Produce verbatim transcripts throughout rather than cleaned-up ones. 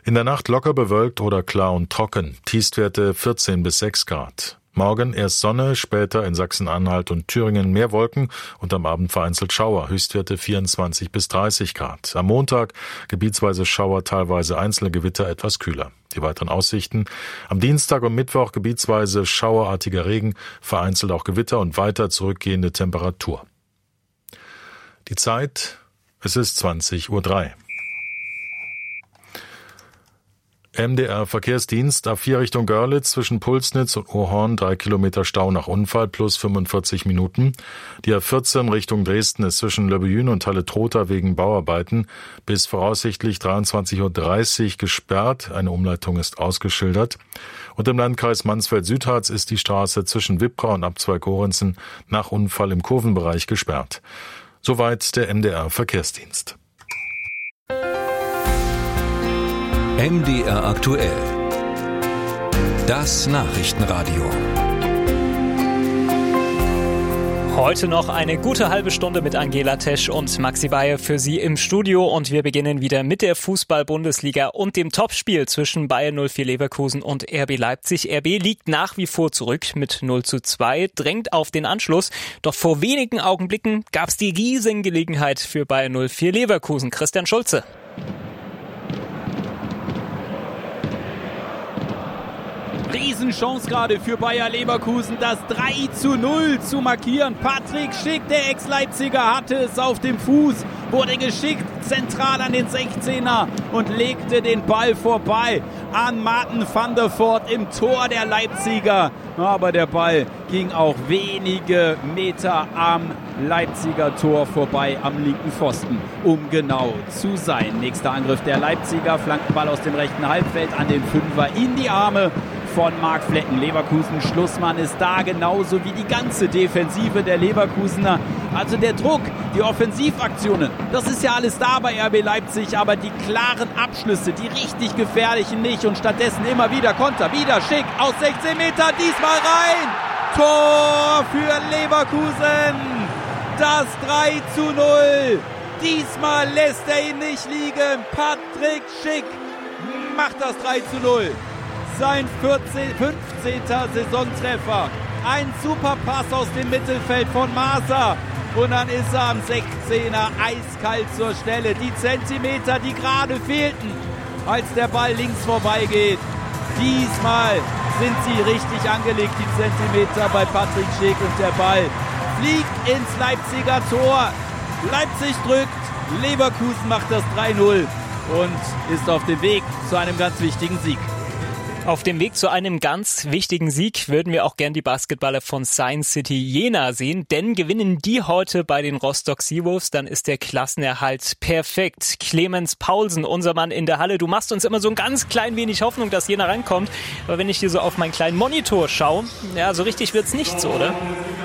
In der Nacht locker bewölkt oder klar und trocken. Tiefstwerte vierzehn bis sechs Grad. Morgen erst Sonne, später in Sachsen-Anhalt und Thüringen mehr Wolken und am Abend vereinzelt Schauer. Höchstwerte vierundzwanzig bis dreißig Grad. Am Montag gebietsweise Schauer, teilweise einzelne Gewitter, etwas kühler. Die weiteren Aussichten: am Dienstag und Mittwoch gebietsweise schauerartiger Regen, vereinzelt auch Gewitter und weiter zurückgehende Temperatur. Die Zeit: es ist zwanzig Uhr drei. M D R Verkehrsdienst, A vier Richtung Görlitz zwischen Pulsnitz und Ohrhorn, drei Kilometer Stau nach Unfall plus fünfundvierzig Minuten. Die A vierzehn Richtung Dresden ist zwischen Löbbejün und Halle-Trotha wegen Bauarbeiten bis voraussichtlich dreiundzwanzig Uhr dreißig gesperrt. Eine Umleitung ist ausgeschildert. Und im Landkreis Mansfeld-Südharz ist die Straße zwischen Wippra und Abzweig Gorenzen nach Unfall im Kurvenbereich gesperrt. Soweit der M D R Verkehrsdienst. M D R aktuell. Das Nachrichtenradio. Heute noch eine gute halbe Stunde mit Angela Tesch und Maxi Bayer für Sie im Studio. Und wir beginnen wieder mit der Fußball-Bundesliga und dem Topspiel zwischen Bayer null vier Leverkusen und R B Leipzig. R B liegt nach wie vor zurück mit null zu zwei, drängt auf den Anschluss. Doch vor wenigen Augenblicken gab es die Riesengelegenheit für Bayer null vier Leverkusen. Christian Schulze. Riesenchance gerade für Bayer Leverkusen, das drei zu null zu markieren. Patrick Schick, der Ex-Leipziger, hatte es auf dem Fuß, wurde geschickt zentral an den sechzehner und legte den Ball vorbei an Martin van der Voort im Tor der Leipziger. Aber der Ball ging auch wenige Meter am Leipziger Tor vorbei, am linken Pfosten, um genau zu sein. Nächster Angriff der Leipziger, Flankenball aus dem rechten Halbfeld an den Fünfer in die Arme von Marc Flecken. Leverkusen Schlussmann ist da, genauso wie die ganze Defensive der Leverkusener. Also der Druck, die Offensivaktionen, das ist ja alles da bei R B Leipzig, aber die klaren Abschlüsse, die richtig gefährlichen nicht und stattdessen immer wieder Konter, wieder Schick aus sechzehn Metern, diesmal rein! Tor für Leverkusen! Das drei zu null! Diesmal lässt er ihn nicht liegen. Patrick Schick macht das drei zu null. Sein fünfzehnter Saisontreffer. Ein super Pass aus dem Mittelfeld von Maaßer. Und dann ist er am sechzehner eiskalt zur Stelle. Die Zentimeter, die gerade fehlten, als der Ball links vorbeigeht. Diesmal sind sie richtig angelegt, die Zentimeter bei Patrick Schick. Und der Ball fliegt ins Leipziger Tor. Leipzig drückt, Leverkusen macht das drei null und ist auf dem Weg zu einem ganz wichtigen Sieg. Auf dem Weg zu einem ganz wichtigen Sieg würden wir auch gern die Basketballer von Science City Jena sehen, denn gewinnen die heute bei den Rostock Seawolves, dann ist der Klassenerhalt perfekt. Clemens Paulsen, unser Mann in der Halle, du machst uns immer so ein ganz klein wenig Hoffnung, dass Jena rankommt, aber wenn ich hier so auf meinen kleinen Monitor schaue, ja, so richtig wird's nicht so, oder?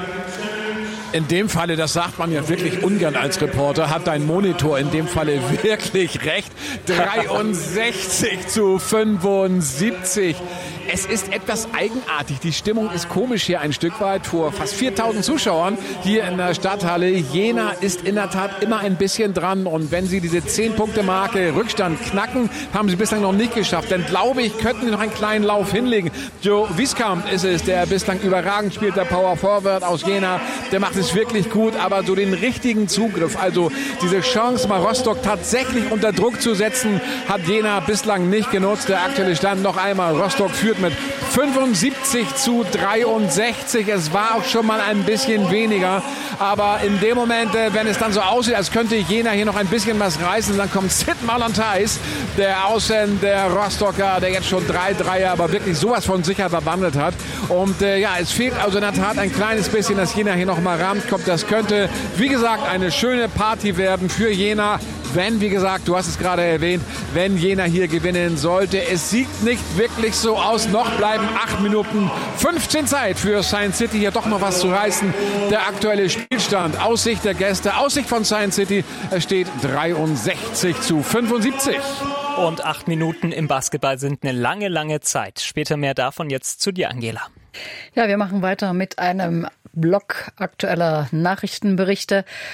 In dem Falle, das sagt man ja wirklich ungern als Reporter, hat dein Monitor in dem Falle wirklich recht. dreiundsechzig zu fünfundsiebzig. Es ist etwas eigenartig. Die Stimmung ist komisch hier ein Stück weit vor fast viertausend Zuschauern hier in der Stadthalle. Jena ist in der Tat immer ein bisschen dran. Und wenn sie diese zehn-Punkte-Marke Rückstand knacken, haben sie bislang noch nicht geschafft. Dann glaube ich, könnten sie noch einen kleinen Lauf hinlegen. Joe Wieskamp ist es, der bislang überragend spielt, der Power Forward aus Jena. Der macht es wirklich gut, aber so den richtigen Zugriff, also diese Chance, mal Rostock tatsächlich unter Druck zu setzen, hat Jena bislang nicht genutzt. Der aktuelle Stand noch einmal: Rostock führt mit fünfundsiebzig zu dreiundsechzig. Es war auch schon mal ein bisschen weniger, aber in dem Moment, wenn es dann so aussieht, als könnte Jena hier noch ein bisschen was reißen, dann kommt Sid Malantais, der Außen der Rostocker, der jetzt schon drei Dreier, aber wirklich sowas von sicher verwandelt hat. Und äh, ja, es fehlt also in der Tat ein kleines bisschen, dass Jena hier noch mal rankommt. Das könnte, wie gesagt, eine schöne Party werden für Jena. Wenn, wie gesagt, du hast es gerade erwähnt, wenn Jena hier gewinnen sollte. Es sieht nicht wirklich so aus. Noch bleiben acht Minuten fünfzehn Zeit für Science City, hier doch noch was zu reißen. Der aktuelle Spielstand aus Sicht der Gäste, aus Sicht von Science City, es steht dreiundsechzig zu fünfundsiebzig. Und acht Minuten im Basketball sind eine lange, lange Zeit. Später mehr davon, jetzt zu dir, Angela. Ja, wir machen weiter mit einem Block aktueller Nachrichtenberichte.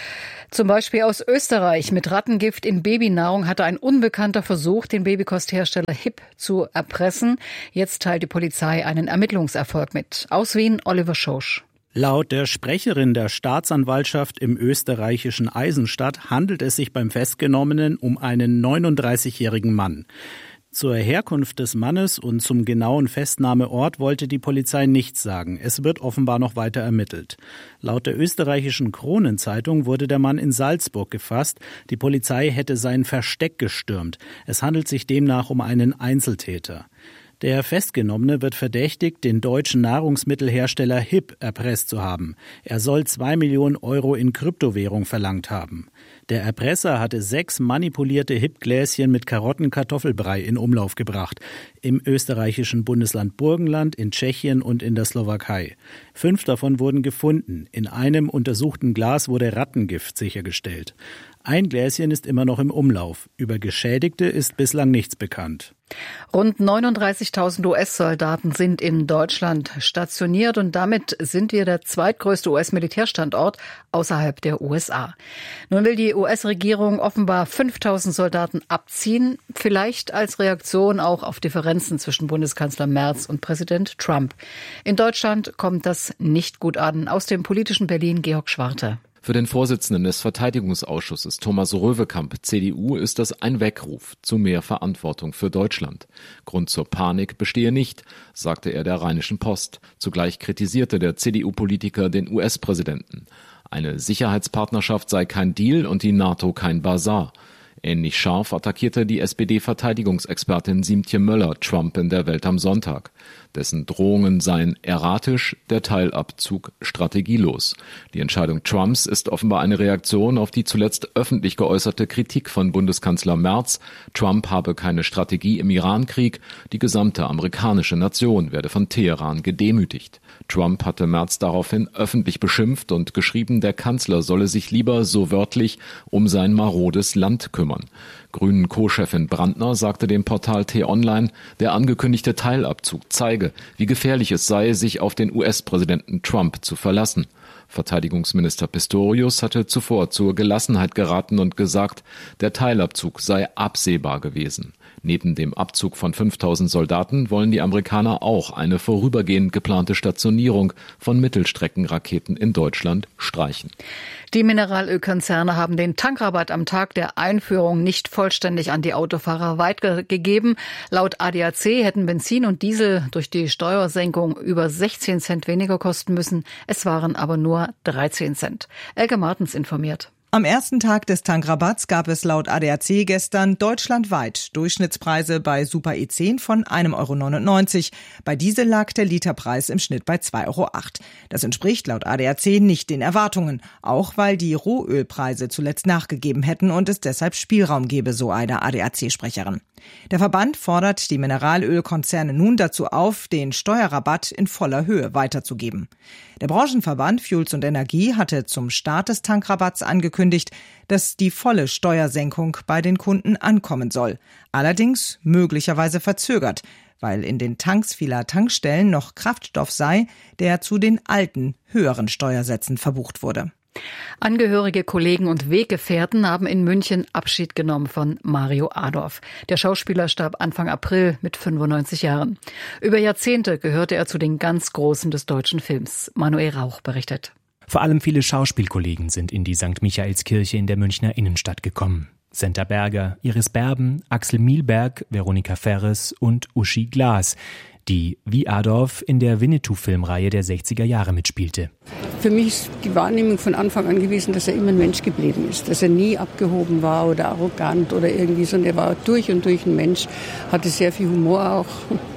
Zum Beispiel aus Österreich. Mit Rattengift in Babynahrung hatte ein Unbekannter versucht, den Babykosthersteller Hip zu erpressen. Jetzt teilt die Polizei einen Ermittlungserfolg mit. Aus Wien, Oliver Schosch. Laut der Sprecherin der Staatsanwaltschaft im österreichischen Eisenstadt handelt es sich beim Festgenommenen um einen neununddreißigjährigen Mann. Zur Herkunft des Mannes und zum genauen Festnahmeort wollte die Polizei nichts sagen. Es wird offenbar noch weiter ermittelt. Laut der österreichischen Kronenzeitung wurde der Mann in Salzburg gefasst. Die Polizei hätte sein Versteck gestürmt. Es handelt sich demnach um einen Einzeltäter. Der Festgenommene wird verdächtigt, den deutschen Nahrungsmittelhersteller Hip erpresst zu haben. Er soll zwei Millionen Euro in Kryptowährung verlangt haben. Der Erpresser hatte sechs manipulierte Hip-Gläschen mit Karottenkartoffelbrei in Umlauf gebracht. Im österreichischen Bundesland Burgenland, in Tschechien und in der Slowakei. Fünf davon wurden gefunden. In einem untersuchten Glas wurde Rattengift sichergestellt. Ein Gläschen ist immer noch im Umlauf. Über Geschädigte ist bislang nichts bekannt. Rund neununddreißigtausend U S-Soldaten sind in Deutschland stationiert und damit sind wir der zweitgrößte U S-Militärstandort außerhalb der U S A. Nun will die U S-Regierung offenbar fünftausend Soldaten abziehen, vielleicht als Reaktion auch auf Differenzen zwischen Bundeskanzler Merz und Präsident Trump. In Deutschland kommt das nicht gut an. Aus dem politischen Berlin Georg Schwarte. Für den Vorsitzenden des Verteidigungsausschusses Thomas Röwekamp, C D U, ist das ein Weckruf zu mehr Verantwortung für Deutschland. Grund zur Panik bestehe nicht, sagte er der Rheinischen Post. Zugleich kritisierte der C D U-Politiker den U S-Präsidenten. Eine Sicherheitspartnerschaft sei kein Deal und die NATO kein Basar. Ähnlich scharf attackierte die S P D-Verteidigungsexpertin Siemtje Möller Trump in der Welt am Sonntag. Dessen Drohungen seien erratisch, der Teilabzug strategielos. Die Entscheidung Trumps ist offenbar eine Reaktion auf die zuletzt öffentlich geäußerte Kritik von Bundeskanzler Merz. Trump habe keine Strategie im Irankrieg. Die gesamte amerikanische Nation werde von Teheran gedemütigt. Trump hatte Merz daraufhin öffentlich beschimpft und geschrieben, der Kanzler solle sich lieber so wörtlich um sein marodes Land kümmern. Grünen Co-Chefin Brandner sagte dem Portal T-Online, der angekündigte Teilabzug zeige, wie gefährlich es sei, sich auf den U S-Präsidenten Trump zu verlassen. Verteidigungsminister Pistorius hatte zuvor zur Gelassenheit geraten und gesagt, der Teilabzug sei absehbar gewesen. Neben dem Abzug von fünftausend Soldaten wollen die Amerikaner auch eine vorübergehend geplante Stationierung von Mittelstreckenraketen in Deutschland streichen. Die Mineralölkonzerne haben den Tankrabatt am Tag der Einführung nicht vollständig an die Autofahrer weitergegeben. Laut A D A C hätten Benzin und Diesel durch die Steuersenkung über sechzehn Cent weniger kosten müssen. Es waren aber nur dreizehn Cent. Elke Martens informiert. Am ersten Tag des Tankrabatts gab es laut A D A C gestern deutschlandweit Durchschnittspreise bei Super E zehn von ein Euro neunundneunzig. Bei Diesel lag der Literpreis im Schnitt bei zwei Euro acht. Das entspricht laut A D A C nicht den Erwartungen, auch weil die Rohölpreise zuletzt nachgegeben hätten und es deshalb Spielraum gebe, so eine A D A C-Sprecherin. Der Verband fordert die Mineralölkonzerne nun dazu auf, den Steuerrabatt in voller Höhe weiterzugeben. Der Branchenverband Fuels und Energie hatte zum Start des Tankrabatts angekündigt, dass die volle Steuersenkung bei den Kunden ankommen soll. Allerdings möglicherweise verzögert, weil in den Tanks vieler Tankstellen noch Kraftstoff sei, der zu den alten, höheren Steuersätzen verbucht wurde. Angehörige, Kollegen und Weggefährten haben in München Abschied genommen von Mario Adorf. Der Schauspieler starb Anfang April mit fünfundneunzig Jahren. Über Jahrzehnte gehörte er zu den ganz Großen des deutschen Films. Manuel Rauch berichtet. Vor allem viele Schauspielkollegen sind in die Sankt Michaelskirche in der Münchner Innenstadt gekommen. Senta Berger, Iris Berben, Axel Mielberg, Veronika Ferres und Uschi Glas, die wie Adorf in der Winnetou-Filmreihe der sechziger Jahre mitspielte. Für mich ist die Wahrnehmung von Anfang an gewesen, dass er immer ein Mensch geblieben ist, dass er nie abgehoben war oder arrogant oder irgendwie, sondern er war durch und durch ein Mensch, hatte sehr viel Humor auch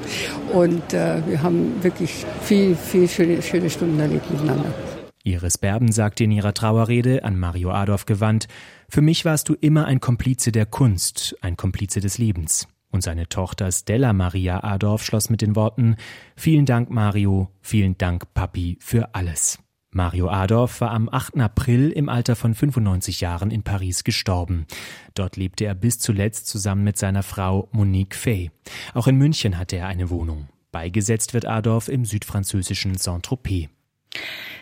und äh, wir haben wirklich viel, viel schöne, schöne Stunden erlebt miteinander. Iris Berben sagte in ihrer Trauerrede an Mario Adorf gewandt: Für mich warst du immer ein Komplize der Kunst, ein Komplize des Lebens. Und seine Tochter Stella Maria Adorf schloss mit den Worten: Vielen Dank, Mario, vielen Dank, Papi, für alles. Mario Adorf war am achten April im Alter von fünfundneunzig Jahren in Paris gestorben. Dort lebte er bis zuletzt zusammen mit seiner Frau Monique Fay. Auch in München hatte er eine Wohnung. Beigesetzt wird Adorf im südfranzösischen Saint-Tropez.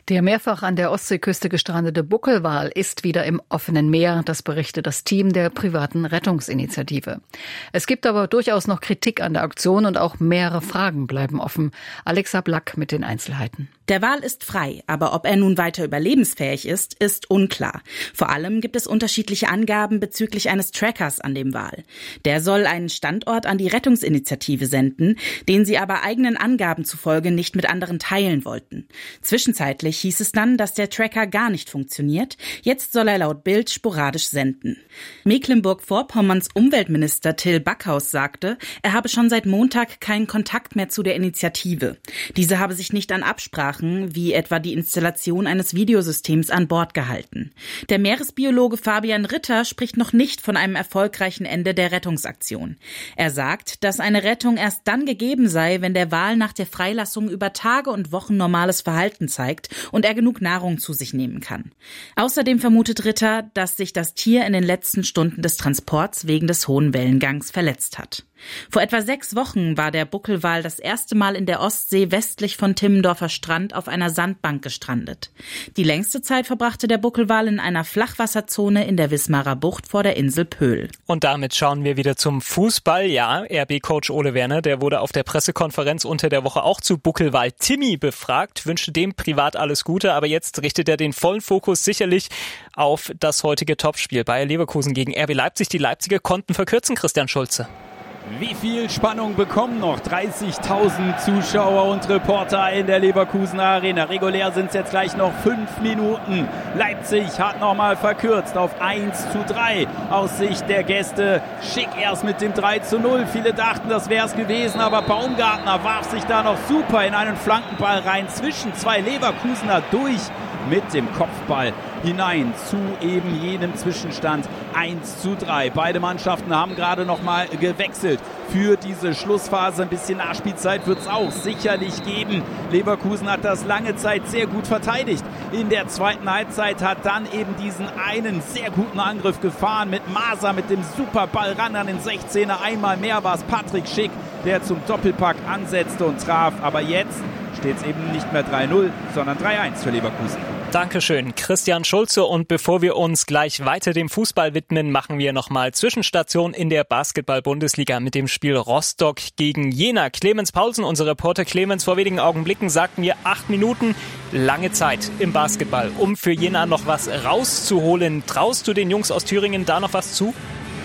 Der mehrfach an der Ostseeküste gestrandete Buckelwal ist wieder im offenen Meer. Das berichtet das Team der privaten Rettungsinitiative. Es gibt aber durchaus noch Kritik an der Aktion und auch mehrere Fragen bleiben offen. Alexa Black mit den Einzelheiten. Der Wal ist frei, aber ob er nun weiter überlebensfähig ist, ist unklar. Vor allem gibt es unterschiedliche Angaben bezüglich eines Trackers an dem Wal. Der soll einen Standort an die Rettungsinitiative senden, den sie aber eigenen Angaben zufolge nicht mit anderen teilen wollten. Zwischenzeitlich hieß es dann, dass der Tracker gar nicht funktioniert. Jetzt soll er laut Bild sporadisch senden. Mecklenburg-Vorpommerns Umweltminister Till Backhaus sagte, er habe schon seit Montag keinen Kontakt mehr zu der Initiative. Diese habe sich nicht an Absprachen wie etwa die Installation eines Videosystems an Bord gehalten. Der Meeresbiologe Fabian Ritter spricht noch nicht von einem erfolgreichen Ende der Rettungsaktion. Er sagt, dass eine Rettung erst dann gegeben sei, wenn der Wal nach der Freilassung über Tage und Wochen normales Verhalten zeigt und er genug Nahrung zu sich nehmen kann. Außerdem vermutet Ritter, dass sich das Tier in den letzten Stunden des Transports wegen des hohen Wellengangs verletzt hat. Vor etwa sechs Wochen war der Buckelwal das erste Mal in der Ostsee westlich von Timmendorfer Strand auf einer Sandbank gestrandet. Die längste Zeit verbrachte der Buckelwal in einer Flachwasserzone in der Wismarer Bucht vor der Insel Pöhl. Und damit schauen wir wieder zum Fußball. Ja, R B-Coach Ole Werner, der wurde auf der Pressekonferenz unter der Woche auch zu Buckelwal Timmy befragt, wünschte dem privat alles Gute, aber jetzt richtet er den vollen Fokus sicherlich auf das heutige Topspiel. Bayer Leverkusen gegen R B Leipzig. Die Leipziger konnten verkürzen, Christian Schulze. Wie viel Spannung bekommen noch dreißigtausend Zuschauer und Reporter in der Leverkusener Arena? Regulär sind es jetzt gleich noch fünf Minuten. Leipzig hat nochmal verkürzt auf eins zu drei aus Sicht der Gäste. Schick erst mit dem drei zu null. Viele dachten, das wäre es gewesen, aber Baumgartner warf sich da noch super in einen Flankenball rein zwischen zwei Leverkusener durch mit dem Kopfball hinein zu eben jenem Zwischenstand eins zu drei. Beide Mannschaften haben gerade noch mal gewechselt für diese Schlussphase. Ein bisschen Nachspielzeit wird es auch sicherlich geben. Leverkusen hat das lange Zeit sehr gut verteidigt. In der zweiten Halbzeit hat dann eben diesen einen sehr guten Angriff gefahren mit Maser, mit dem Superball ran an den sechzehner. Einmal mehr war es Patrick Schick, der zum Doppelpack ansetzte und traf. Aber jetzt steht es eben nicht mehr drei null, sondern drei eins für Leverkusen. Dankeschön, Christian Schulze. Und bevor wir uns gleich weiter dem Fußball widmen, machen wir nochmal Zwischenstation in der Basketball-Bundesliga mit dem Spiel Rostock gegen Jena. Clemens Paulsen, unser Reporter. Clemens, vor wenigen Augenblicken sagten wir acht Minuten, lange Zeit im Basketball, um für Jena noch was rauszuholen. Traust du den Jungs aus Thüringen da noch was zu?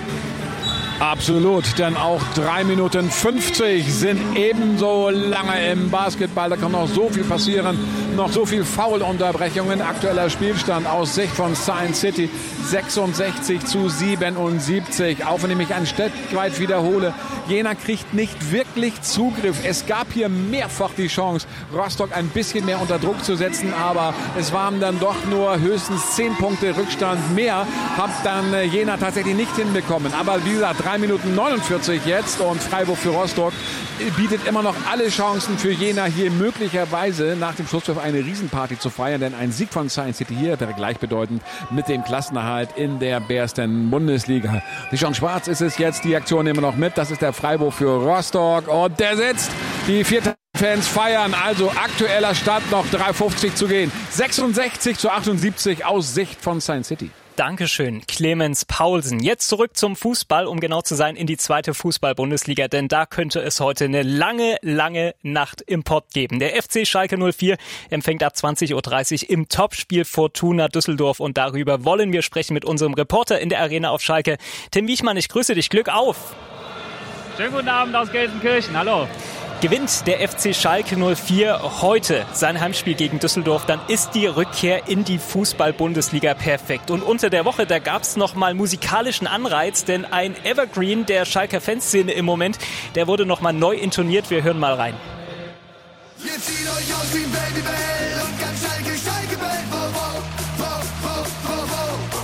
Absolut, denn auch drei Minuten fünfzig sind ebenso lange im Basketball. Da kann noch so viel passieren, noch so viel Foulunterbrechungen. Aktueller Spielstand aus Sicht von Science City sechsundsechzig zu siebenundsiebzig. Auch wenn ich mich ein Stück weit wiederhole, Jena kriegt nicht wirklich Zugriff. Es gab hier mehrfach die Chance, Rostock ein bisschen mehr unter Druck zu setzen, aber es waren dann doch nur höchstens zehn Punkte Rückstand mehr. Hat dann Jena tatsächlich nicht hinbekommen. Aber wie gesagt, drei Minuten neunundvierzig jetzt und Freiburg für Rostock bietet immer noch alle Chancen für Jena hier möglicherweise nach dem Schlusspfiff eine Riesenparty zu feiern, denn ein Sieg von Science City hier wäre gleichbedeutend mit dem Klassenerhalt in der ersten Bundesliga. Die Chance Schwarz ist es jetzt, die Aktion nehmen wir noch mit, das ist der Freiburg für Rostock und der sitzt. Die vierte Fans feiern, also aktueller Stand noch drei fünfzig zu gehen. sechsundsechzig zu achtundsiebzig aus Sicht von Science City. Dankeschön, Clemens Paulsen. Jetzt zurück zum Fußball, um genau zu sein, in die zweite Fußball-Bundesliga, denn da könnte es heute eine lange, lange Nacht im Pott geben. Der F C Schalke null vier empfängt ab zwanzig Uhr dreißig im Topspiel Fortuna Düsseldorf und darüber wollen wir sprechen mit unserem Reporter in der Arena auf Schalke. Tim Wiechmann, ich grüße dich, Glück auf! Schönen guten Abend aus Gelsenkirchen, hallo! Gewinnt der F C Schalke null vier heute sein Heimspiel gegen Düsseldorf, dann ist die Rückkehr in die Fußball-Bundesliga perfekt. Und unter der Woche, da gab es nochmal musikalischen Anreiz, denn ein Evergreen der Schalker Fanszene im Moment, der wurde nochmal neu intoniert. Wir hören mal rein. Ihr zieht euch aus wie ein Babybell und ganz Schalke, Schalke bellt, wo, wo, wo, wo, wo,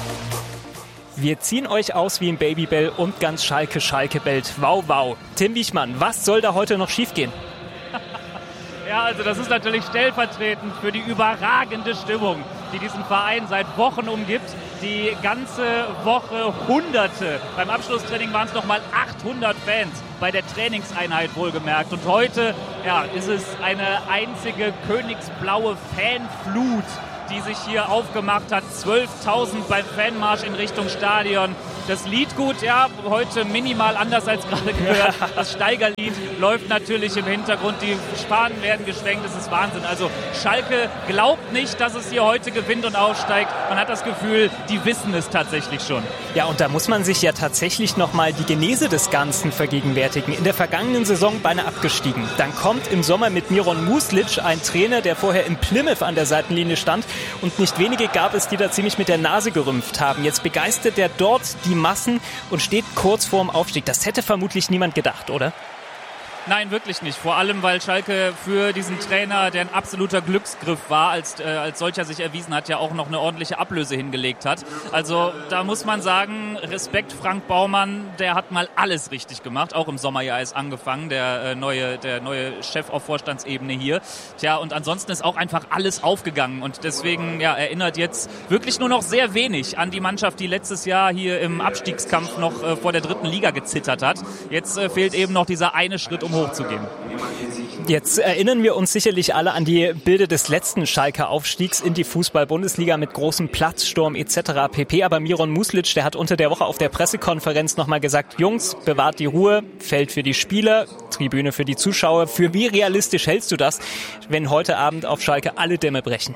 wo. Wir ziehen euch aus wie ein Babybell und ganz Schalke, Schalke bellt. Wow, wow. Tim Wiechmann, was soll da heute noch schiefgehen? Ja, also das ist natürlich stellvertretend für die überragende Stimmung die diesen Verein seit Wochen umgibt. Die ganze Woche Hunderte. Beim Abschlusstraining waren es nochmal achthundert Fans. Bei der Trainingseinheit wohlgemerkt. Und heute ja, ist es eine einzige königsblaue Fanflut, die sich hier aufgemacht hat. zwölftausend beim Fanmarsch in Richtung Stadion. Das Liedgut, ja, heute minimal anders als gerade gehört. Das Steigerlied läuft natürlich im Hintergrund. Die Fahnen werden geschwenkt. Das ist Wahnsinn. Also Schalke glaubt nicht, dass es hier heute gewinnt und aufsteigt. Man hat das Gefühl, die wissen es tatsächlich schon. Ja, und da muss man sich ja tatsächlich nochmal die Genese des Ganzen vergegenwärtigen. In der vergangenen Saison beinahe abgestiegen. Dann kommt im Sommer mit Miron Muslic ein Trainer, der vorher in Plymouth an der Seitenlinie stand. Und nicht wenige gab es, die da ziemlich mit der Nase gerümpft haben. Jetzt begeistert er dort die Massen und steht kurz vorm Aufstieg. Das hätte vermutlich niemand gedacht, oder? Nein, wirklich nicht. Vor allem, weil Schalke für diesen Trainer, der ein absoluter Glücksgriff war, als, äh, als solcher sich erwiesen hat, ja auch noch eine ordentliche Ablöse hingelegt hat. Also da muss man sagen, Respekt Frank Baumann, der hat mal alles richtig gemacht. Auch im Sommerjahr ist angefangen, der äh, neue, der neue Chef auf Vorstandsebene hier. Tja, und ansonsten ist auch einfach alles aufgegangen. Und deswegen ja, erinnert jetzt wirklich nur noch sehr wenig an die Mannschaft, die letztes Jahr hier im Abstiegskampf noch äh, vor der dritten Liga gezittert hat. Jetzt äh, fehlt eben noch dieser eine Schritt, um hochzugehen. Jetzt erinnern wir uns sicherlich alle an die Bilder des letzten Schalker Aufstiegs in die Fußball-Bundesliga mit großem Platzsturm et cetera pp. Aber Miron Muslic, der hat unter der Woche auf der Pressekonferenz nochmal gesagt, Jungs, bewahrt die Ruhe, Feld für die Spieler, Tribüne für die Zuschauer. Für wie realistisch hältst du das, wenn heute Abend auf Schalke alle Dämme brechen?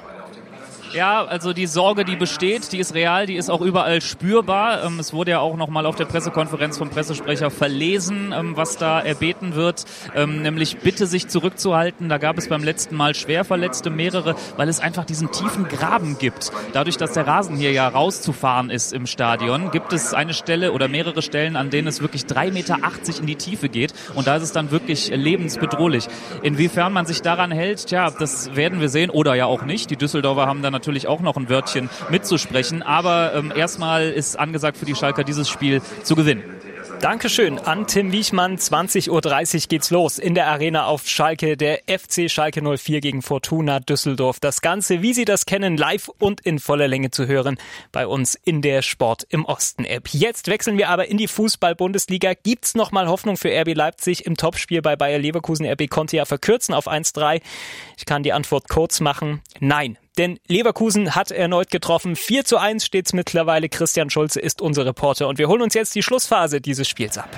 Ja, also die Sorge, die besteht, die ist real, die ist auch überall spürbar. Es wurde ja auch nochmal auf der Pressekonferenz vom Pressesprecher verlesen, was da erbeten wird, nämlich bitte sich zurückzuhalten. Da gab es beim letzten Mal Schwerverletzte, mehrere, weil es einfach diesen tiefen Graben gibt. Dadurch, dass der Rasen hier ja rauszufahren ist im Stadion, gibt es eine Stelle oder mehrere Stellen, an denen es wirklich drei Meter achtzig in die Tiefe geht. Und da ist es dann wirklich lebensbedrohlich. Inwiefern man sich daran hält, tja, das werden wir sehen oder ja auch nicht. Die Düsseldorfer haben dann natürlich auch noch ein Wörtchen mitzusprechen. Aber ähm, erstmal ist angesagt für die Schalker, dieses Spiel zu gewinnen. Dankeschön an Tim Wiechmann. zwanzig Uhr dreißig geht's los in der Arena auf Schalke. Der F C Schalke null vier gegen Fortuna Düsseldorf. Das Ganze, wie Sie das kennen, live und in voller Länge zu hören bei uns in der Sport im Osten App. Jetzt wechseln wir aber in die Fußball-Bundesliga. Gibt's nochmal Hoffnung für R B Leipzig im Topspiel bei Bayer Leverkusen? R B konnte ja verkürzen auf eins drei. Ich kann die Antwort kurz machen. Nein. Denn Leverkusen hat erneut getroffen. vier zu eins steht's mittlerweile. Christian Schulze ist unser Reporter und wir holen uns jetzt die Schlussphase dieses Spiels ab.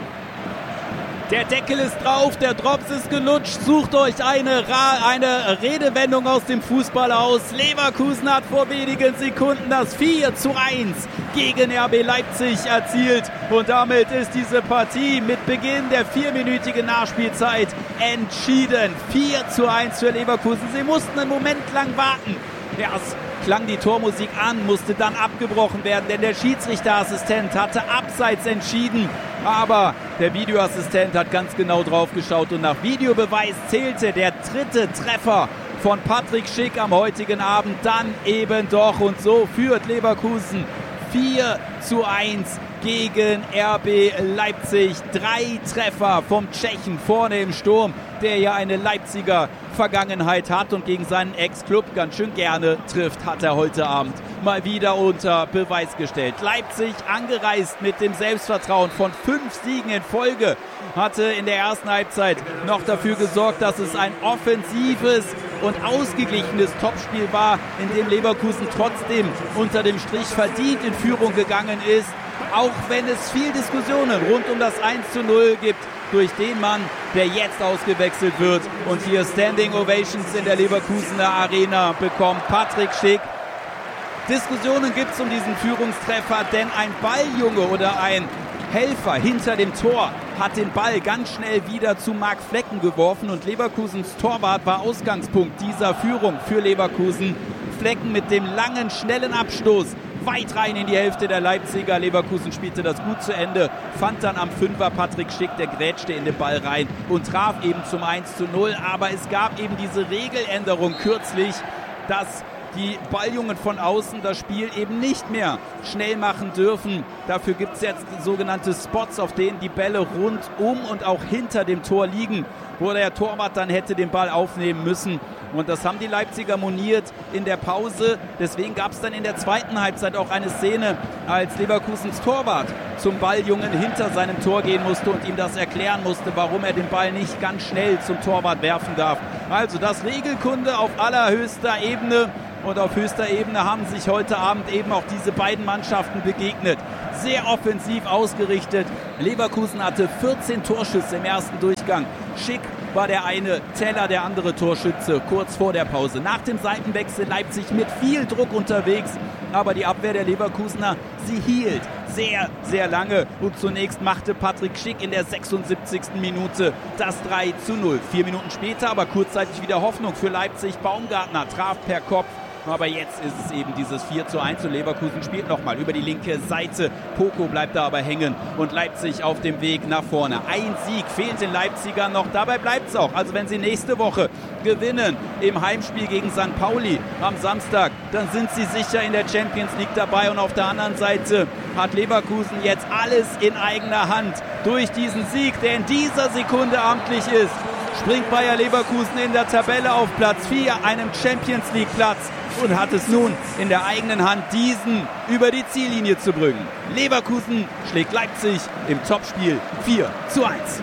Der Deckel ist drauf, der Drops ist gelutscht. Sucht euch eine, Ra- eine Redewendung aus dem Fußball aus. Leverkusen hat vor wenigen Sekunden das vier zu eins gegen R B Leipzig erzielt. Und damit ist diese Partie mit Beginn der vierminütigen Nachspielzeit entschieden. vier zu eins für Leverkusen. Sie mussten einen Moment lang warten. Erst klang die Tormusik an, musste dann abgebrochen werden, denn der Schiedsrichterassistent hatte abseits entschieden. Aber der Videoassistent hat ganz genau drauf geschaut und nach Videobeweis zählte der dritte Treffer von Patrick Schick am heutigen Abend dann eben doch. Und so führt Leverkusen vier zu eins gegen R B Leipzig. Drei Treffer vom Tschechen vorne im Sturm, der ja eine Leipziger Vergangenheit hat und gegen seinen Ex-Club ganz schön gerne trifft, hat er heute Abend mal wieder unter Beweis gestellt. Leipzig angereist mit dem Selbstvertrauen von fünf Siegen in Folge, hatte in der ersten Halbzeit noch dafür gesorgt, dass es ein offensives und ausgeglichenes Topspiel war, in dem Leverkusen trotzdem unter dem Strich verdient in Führung gegangen ist, auch wenn es viel Diskussionen rund um das eins zu null gibt durch den Mann, der jetzt ausgewechselt wird und hier Standing Ovations in der Leverkusener Arena bekommt. Patrick Schick. Diskussionen gibt es um diesen Führungstreffer, denn ein Balljunge oder ein Helfer hinter dem Tor hat den Ball ganz schnell wieder zu Marc Flecken geworfen und Leverkusens Torwart war Ausgangspunkt dieser Führung für Leverkusen. Flecken mit dem langen, schnellen Abstoß weit rein in die Hälfte der Leipziger. Leverkusen spielte das gut zu Ende, fand dann am Fünfer Patrick Schick, der grätschte in den Ball rein und traf eben zum eins zu null. Aber es gab eben diese Regeländerung kürzlich, dass die Balljungen von außen das Spiel eben nicht mehr schnell machen dürfen. Dafür gibt es jetzt sogenannte Spots, auf denen die Bälle rund um und auch hinter dem Tor liegen, wo der Torwart dann hätte den Ball aufnehmen müssen. Und das haben die Leipziger moniert in der Pause. Deswegen gab es dann in der zweiten Halbzeit auch eine Szene, als Leverkusens Torwart zum Balljungen hinter seinem Tor gehen musste und ihm das erklären musste, warum er den Ball nicht ganz schnell zum Torwart werfen darf. Also das Regelkunde auf allerhöchster Ebene. Und auf höchster Ebene haben sich heute Abend eben auch diese beiden Mannschaften begegnet. Sehr offensiv ausgerichtet. Leverkusen hatte vierzehn Torschüsse im ersten Durchgang. Schick war der eine, Teller der andere Torschütze kurz vor der Pause. Nach dem Seitenwechsel Leipzig mit viel Druck unterwegs. Aber die Abwehr der Leverkusener, sie hielt sehr, sehr lange. Und zunächst machte Patrick Schick in der sechsundsiebzigsten Minute das drei zu null. Vier Minuten später aber kurzzeitig wieder Hoffnung für Leipzig. Baumgartner traf per Kopf. Aber jetzt ist es eben dieses vier zu eins und Leverkusen spielt nochmal über die linke Seite. Poco bleibt da aber hängen und Leipzig auf dem Weg nach vorne. Ein Sieg fehlt den Leipzigern noch, dabei bleibt es auch. Also wenn sie nächste Woche gewinnen im Heimspiel gegen Sankt Pauli am Samstag, dann sind sie sicher in der Champions League dabei. Und auf der anderen Seite hat Leverkusen jetzt alles in eigener Hand. Durch diesen Sieg, der in dieser Sekunde amtlich ist, springt Bayer Leverkusen in der Tabelle auf Platz vier, einem Champions League Platz, und hat es nun in der eigenen Hand, diesen über die Ziellinie zu bringen. Leverkusen schlägt Leipzig im Topspiel vier zu eins.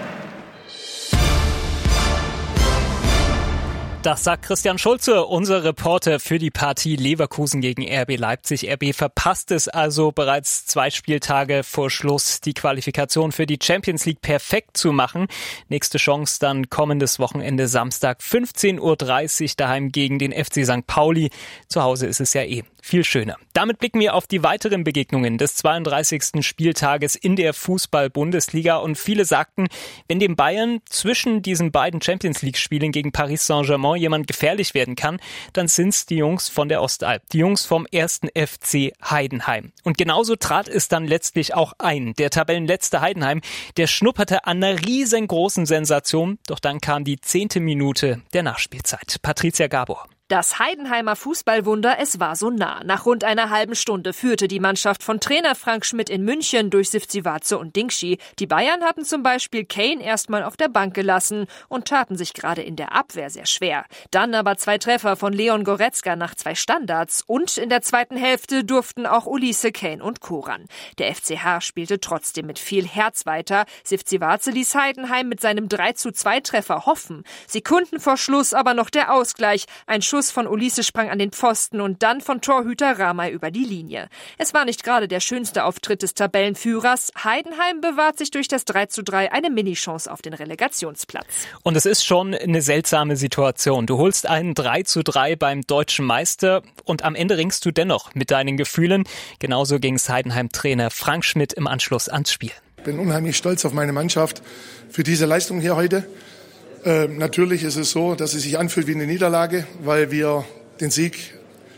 Das sagt Christian Schulze, unser Reporter für die Partie Leverkusen gegen R B Leipzig. R B verpasst es also bereits zwei Spieltage vor Schluss, die Qualifikation für die Champions League perfekt zu machen. Nächste Chance dann kommendes Wochenende Samstag fünfzehn Uhr dreißig daheim gegen den F C Sankt Pauli. Zu Hause ist es ja eh viel schöner. Damit blicken wir auf die weiteren Begegnungen des zweiunddreißigsten Spieltages in der Fußball-Bundesliga. Und viele sagten, wenn dem Bayern zwischen diesen beiden Champions-League-Spielen gegen Paris Saint-Germain jemand gefährlich werden kann, dann sind's die Jungs von der Ostalb, die Jungs vom ersten F C Heidenheim. Und genauso trat es dann letztlich auch ein. Der Tabellenletzte Heidenheim, der schnupperte an einer riesengroßen Sensation, doch dann kam die zehnte Minute der Nachspielzeit. Patricia Gabor. Das Heidenheimer Fußballwunder, es war so nah. Nach rund einer halben Stunde führte die Mannschaft von Trainer Frank Schmidt in München durch Sivcivace und Dingschi. Die Bayern hatten zum Beispiel Kane erstmal auf der Bank gelassen und taten sich gerade in der Abwehr sehr schwer. Dann aber zwei Treffer von Leon Goretzka nach zwei Standards und in der zweiten Hälfte durften auch Ulisse, Kane und Co. ran. Der F C H spielte trotzdem mit viel Herz weiter. Sivcivace ließ Heidenheim mit seinem drei zu zwei Treffer hoffen. Sekunden vor Schluss aber noch der Ausgleich. Ein Schuss von Ulisse sprang an den Pfosten und dann von Torhüter Ramay über die Linie. Es war nicht gerade der schönste Auftritt des Tabellenführers. Heidenheim bewahrt sich durch das drei zu drei eine Mini-Chance auf den Relegationsplatz. Und es ist schon eine seltsame Situation. Du holst einen drei zu drei beim deutschen Meister und am Ende ringst du dennoch mit deinen Gefühlen. Genauso ging es Heidenheim-Trainer Frank Schmidt im Anschluss ans Spiel. Ich bin unheimlich stolz auf meine Mannschaft für diese Leistung hier heute. Äh, natürlich ist es so, dass es sich anfühlt wie eine Niederlage, weil wir den Sieg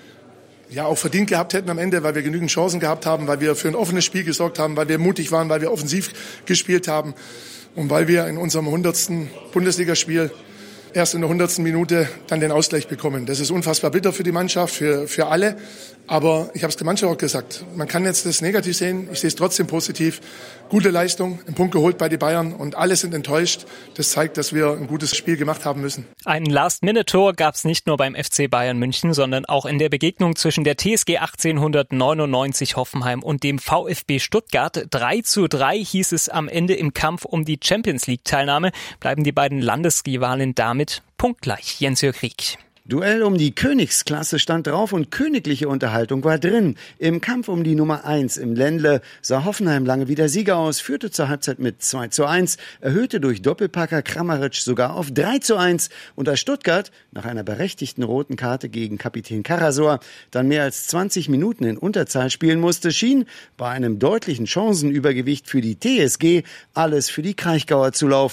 ja auch verdient gehabt hätten am Ende, weil wir genügend Chancen gehabt haben, weil wir für ein offenes Spiel gesorgt haben, weil wir mutig waren, weil wir offensiv gespielt haben und weil wir in unserem hundertsten Bundesligaspiel erst in der hundertsten Minute dann den Ausgleich bekommen. Das ist unfassbar bitter für die Mannschaft, für, für alle. Aber ich habe es der Mannschaft auch gesagt, man kann jetzt das negativ sehen, ich sehe es trotzdem positiv. Gute Leistung, einen Punkt geholt bei den Bayern und alle sind enttäuscht. Das zeigt, dass wir ein gutes Spiel gemacht haben müssen. Ein Last-Minute-Tor gab es nicht nur beim F C Bayern München, sondern auch in der Begegnung zwischen der T S G achtzehnhundertneunundneunzig Hoffenheim und dem VfB Stuttgart. drei zu drei hieß es am Ende im Kampf um die Champions-League-Teilnahme. Bleiben die beiden Landesrivalen damit punktgleich. Jens-Jörg Rieck. Duell um die Königsklasse stand drauf und königliche Unterhaltung war drin. Im Kampf um die Nummer eins im Ländle sah Hoffenheim lange wieder Sieger aus, führte zur Halbzeit mit zwei zu eins, erhöhte durch Doppelpacker Kramaric sogar auf drei zu eins und als Stuttgart nach einer berechtigten roten Karte gegen Kapitän Karasor dann mehr als zwanzig Minuten in Unterzahl spielen musste, schien bei einem deutlichen Chancenübergewicht für die T S G alles für die Kraichgauer zu laufen.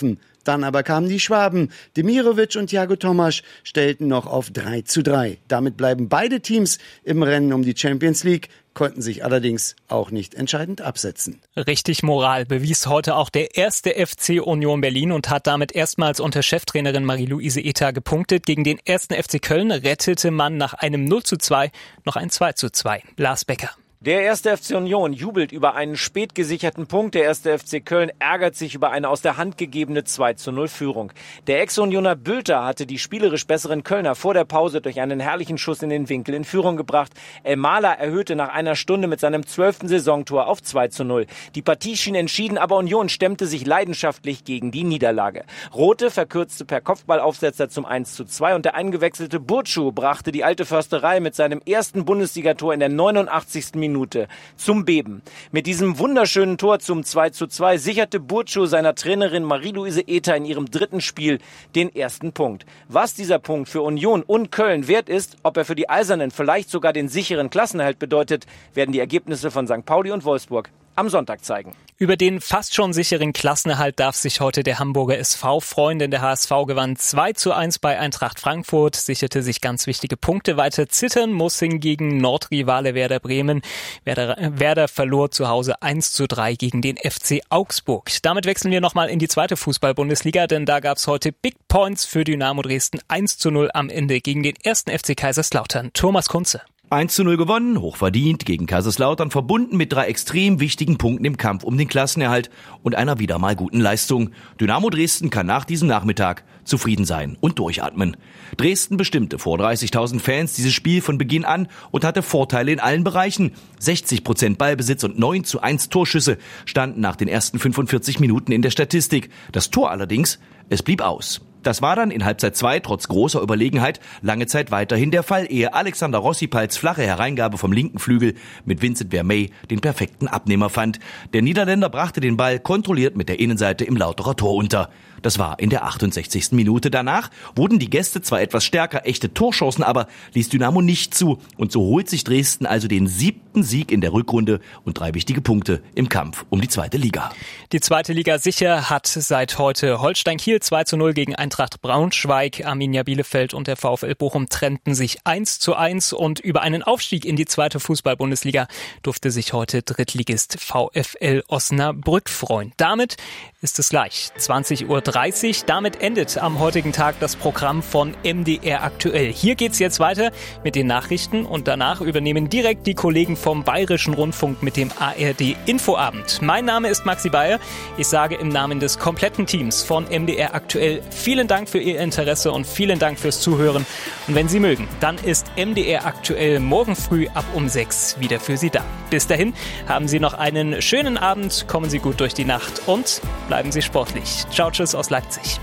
Dann aber kamen die Schwaben. Demirovic und Thiago Tomasch stellten noch auf drei zu drei. Damit bleiben beide Teams im Rennen um die Champions League, konnten sich allerdings auch nicht entscheidend absetzen. Richtig Moral bewies heute auch der erste F C Union Berlin und hat damit erstmals unter Cheftrainerin Marie-Louise Ether gepunktet. Gegen den ersten F C Köln rettete man nach einem null zu zwei noch ein zwei zu zwei. Lars Becker. Der erste F C Union jubelt über einen spät gesicherten Punkt. Der erste F C Köln ärgert sich über eine aus der Hand gegebene zwei zu null Führung. Der Ex-Unioner Bülter hatte die spielerisch besseren Kölner vor der Pause durch einen herrlichen Schuss in den Winkel in Führung gebracht. El Mala erhöhte nach einer Stunde mit seinem zwölften Saisontor auf zwei zu null. Die Partie schien entschieden, aber Union stemmte sich leidenschaftlich gegen die Niederlage. Rote verkürzte per Kopfballaufsetzer zum eins zu zwei und der eingewechselte Burcu brachte die alte Försterei mit seinem ersten Bundesligator in der neunundachtzigsten Minute zum Beben. Mit diesem wunderschönen Tor zum zwei zu zwei sicherte Burcu seiner Trainerin Marie-Louise Ether in ihrem dritten Spiel den ersten Punkt. Was dieser Punkt für Union und Köln wert ist, ob er für die Eisernen vielleicht sogar den sicheren Klassenerhalt bedeutet, werden die Ergebnisse von Sankt Pauli und Wolfsburg am Sonntag zeigen. Über den fast schon sicheren Klassenerhalt darf sich heute der Hamburger S V freuen, denn der H S V gewann zwei zu eins bei Eintracht Frankfurt, sicherte sich ganz wichtige Punkte. Weiter zittern muss hingegen Nordrivale Werder Bremen. Werder, Werder verlor zu Hause eins zu drei gegen den F C Augsburg. Damit wechseln wir nochmal in die zweite Fußball-Bundesliga, denn da gab es heute Big Points für Dynamo Dresden. eins zu null am Ende gegen den ersten F C Kaiserslautern. Thomas Kunze. eins zu null gewonnen, hochverdient gegen Kaiserslautern, verbunden mit drei extrem wichtigen Punkten im Kampf um den Klassenerhalt und einer wieder mal guten Leistung. Dynamo Dresden kann nach diesem Nachmittag zufrieden sein und durchatmen. Dresden bestimmte vor dreißigtausend Fans dieses Spiel von Beginn an und hatte Vorteile in allen Bereichen. sechzig Prozent Ballbesitz und neun zu eins Torschüsse standen nach den ersten fünfundvierzig Minuten in der Statistik. Das Tor allerdings, es blieb aus. Das war dann in Halbzeit zwei trotz großer Überlegenheit lange Zeit weiterhin der Fall, ehe Alexander Rossipals flache Hereingabe vom linken Flügel mit Vincent Vermey den perfekten Abnehmer fand. Der Niederländer brachte den Ball kontrolliert mit der Innenseite im Lauterer Tor unter. Das war in der achtundsechzigsten Minute. Danach wurden die Gäste zwar etwas stärker, echte Torchancen aber ließ Dynamo nicht zu. Und so holt sich Dresden also den siebten Sieg in der Rückrunde und drei wichtige Punkte im Kampf um die zweite Liga. Die zweite Liga sicher hat seit heute Holstein Kiel zwei zu null gegen Eintracht Braunschweig. Arminia Bielefeld und der VfL Bochum trennten sich eins zu eins und über einen Aufstieg in die zweite Fußball-Bundesliga durfte sich heute Drittligist VfL Osnabrück freuen. Damit ist es gleich zwanzig Uhr dreißig. Damit endet am heutigen Tag das Programm von M D R Aktuell. Hier geht's jetzt weiter mit den Nachrichten und danach übernehmen direkt die Kollegen vom Bayerischen Rundfunk mit dem A R D Infoabend. Mein Name ist Maxi Bayer. Ich sage im Namen des kompletten Teams von M D R Aktuell vielen Dank für Ihr Interesse und vielen Dank fürs Zuhören. Und wenn Sie mögen, dann ist M D R Aktuell morgen früh ab um sechs wieder für Sie da. Bis dahin haben Sie noch einen schönen Abend, kommen Sie gut durch die Nacht und bleiben Sie sportlich. Ciao, tschüss aus Leipzig.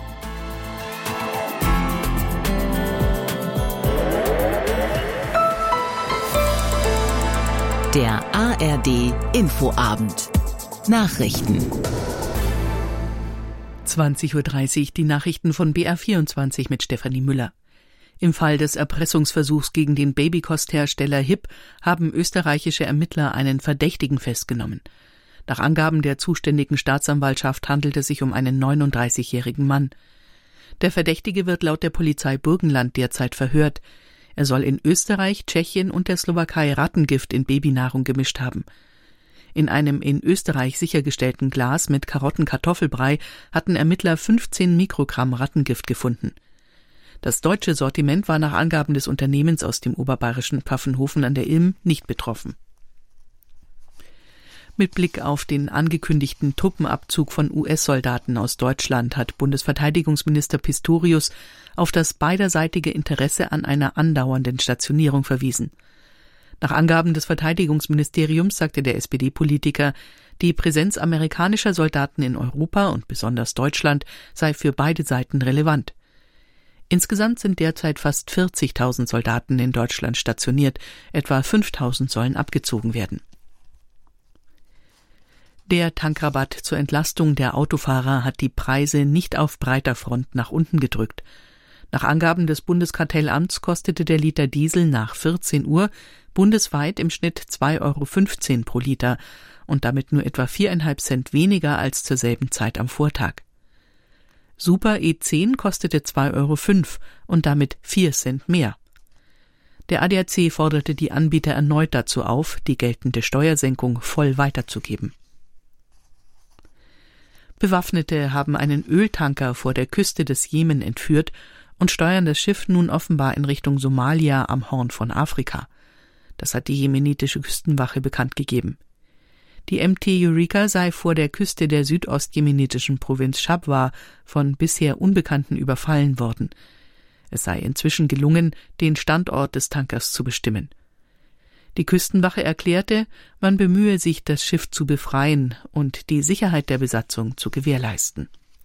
Der A R D Infoabend. Nachrichten. zwanzig Uhr dreißig, die Nachrichten von B R vierundzwanzig mit Stefanie Müller. Im Fall des Erpressungsversuchs gegen den Babykosthersteller Hipp haben österreichische Ermittler einen Verdächtigen festgenommen. Nach Angaben der zuständigen Staatsanwaltschaft handelt es sich um einen neununddreißigjährigen Mann. Der Verdächtige wird laut der Polizei Burgenland derzeit verhört. Er soll in Österreich, Tschechien und der Slowakei Rattengift in Babynahrung gemischt haben. In einem in Österreich sichergestellten Glas mit Karotten-Kartoffelbrei hatten Ermittler fünfzehn Mikrogramm Rattengift gefunden. Das deutsche Sortiment war nach Angaben des Unternehmens aus dem oberbayerischen Pfaffenhofen an der Ilm nicht betroffen. Mit Blick auf den angekündigten Truppenabzug von U S-Soldaten aus Deutschland hat Bundesverteidigungsminister Pistorius auf das beiderseitige Interesse an einer andauernden Stationierung verwiesen. Nach Angaben des Verteidigungsministeriums sagte der S P D-Politiker, die Präsenz amerikanischer Soldaten in Europa und besonders Deutschland sei für beide Seiten relevant. Insgesamt sind derzeit fast vierzigtausend Soldaten in Deutschland stationiert, etwa fünftausend sollen abgezogen werden. Der Tankrabatt zur Entlastung der Autofahrer hat die Preise nicht auf breiter Front nach unten gedrückt. Nach Angaben des Bundeskartellamts kostete der Liter Diesel nach vierzehn Uhr bundesweit im Schnitt zwei Euro fünfzehn pro Liter und damit nur etwa viereinhalb Cent weniger als zur selben Zeit am Vortag. Super E zehn kostete zwei Euro fünf und damit vier Cent mehr. Der A D A C forderte die Anbieter erneut dazu auf, die geltende Steuersenkung voll weiterzugeben. Bewaffnete haben einen Öltanker vor der Küste des Jemen entführt und steuern das Schiff nun offenbar in Richtung Somalia am Horn von Afrika. Das hat die jemenitische Küstenwache bekannt gegeben. Die M T Eureka sei vor der Küste der südostjemenitischen Provinz Shabwa von bisher Unbekannten überfallen worden. Es sei inzwischen gelungen, den Standort des Tankers zu bestimmen. Die Küstenwache erklärte, man bemühe sich, das Schiff zu befreien und die Sicherheit der Besatzung zu gewährleisten.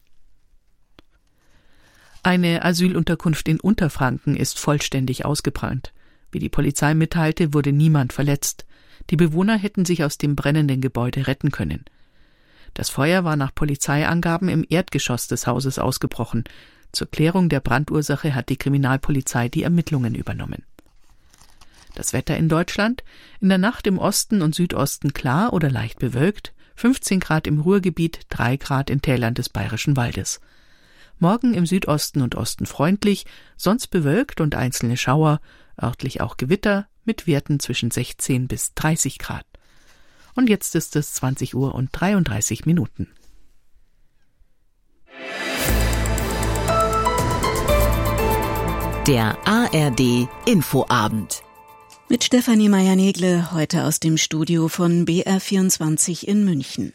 Eine Asylunterkunft in Unterfranken ist vollständig ausgebrannt. Wie die Polizei mitteilte, wurde niemand verletzt. Die Bewohner hätten sich aus dem brennenden Gebäude retten können. Das Feuer war nach Polizeiangaben im Erdgeschoss des Hauses ausgebrochen. Zur Klärung der Brandursache hat die Kriminalpolizei die Ermittlungen übernommen. Das Wetter in Deutschland: in der Nacht im Osten und Südosten klar oder leicht bewölkt, fünfzehn Grad im Ruhrgebiet, drei Grad in Tälern des Bayerischen Waldes. Morgen im Südosten und Osten freundlich, sonst bewölkt und einzelne Schauer, örtlich auch Gewitter, mit Werten zwischen sechzehn bis dreißig Grad. Und jetzt ist es zwanzig Uhr und dreiunddreißig Minuten. Der A R D Infoabend. Mit Stefanie Meyer-Negle heute aus dem Studio von B R vierundzwanzig in München.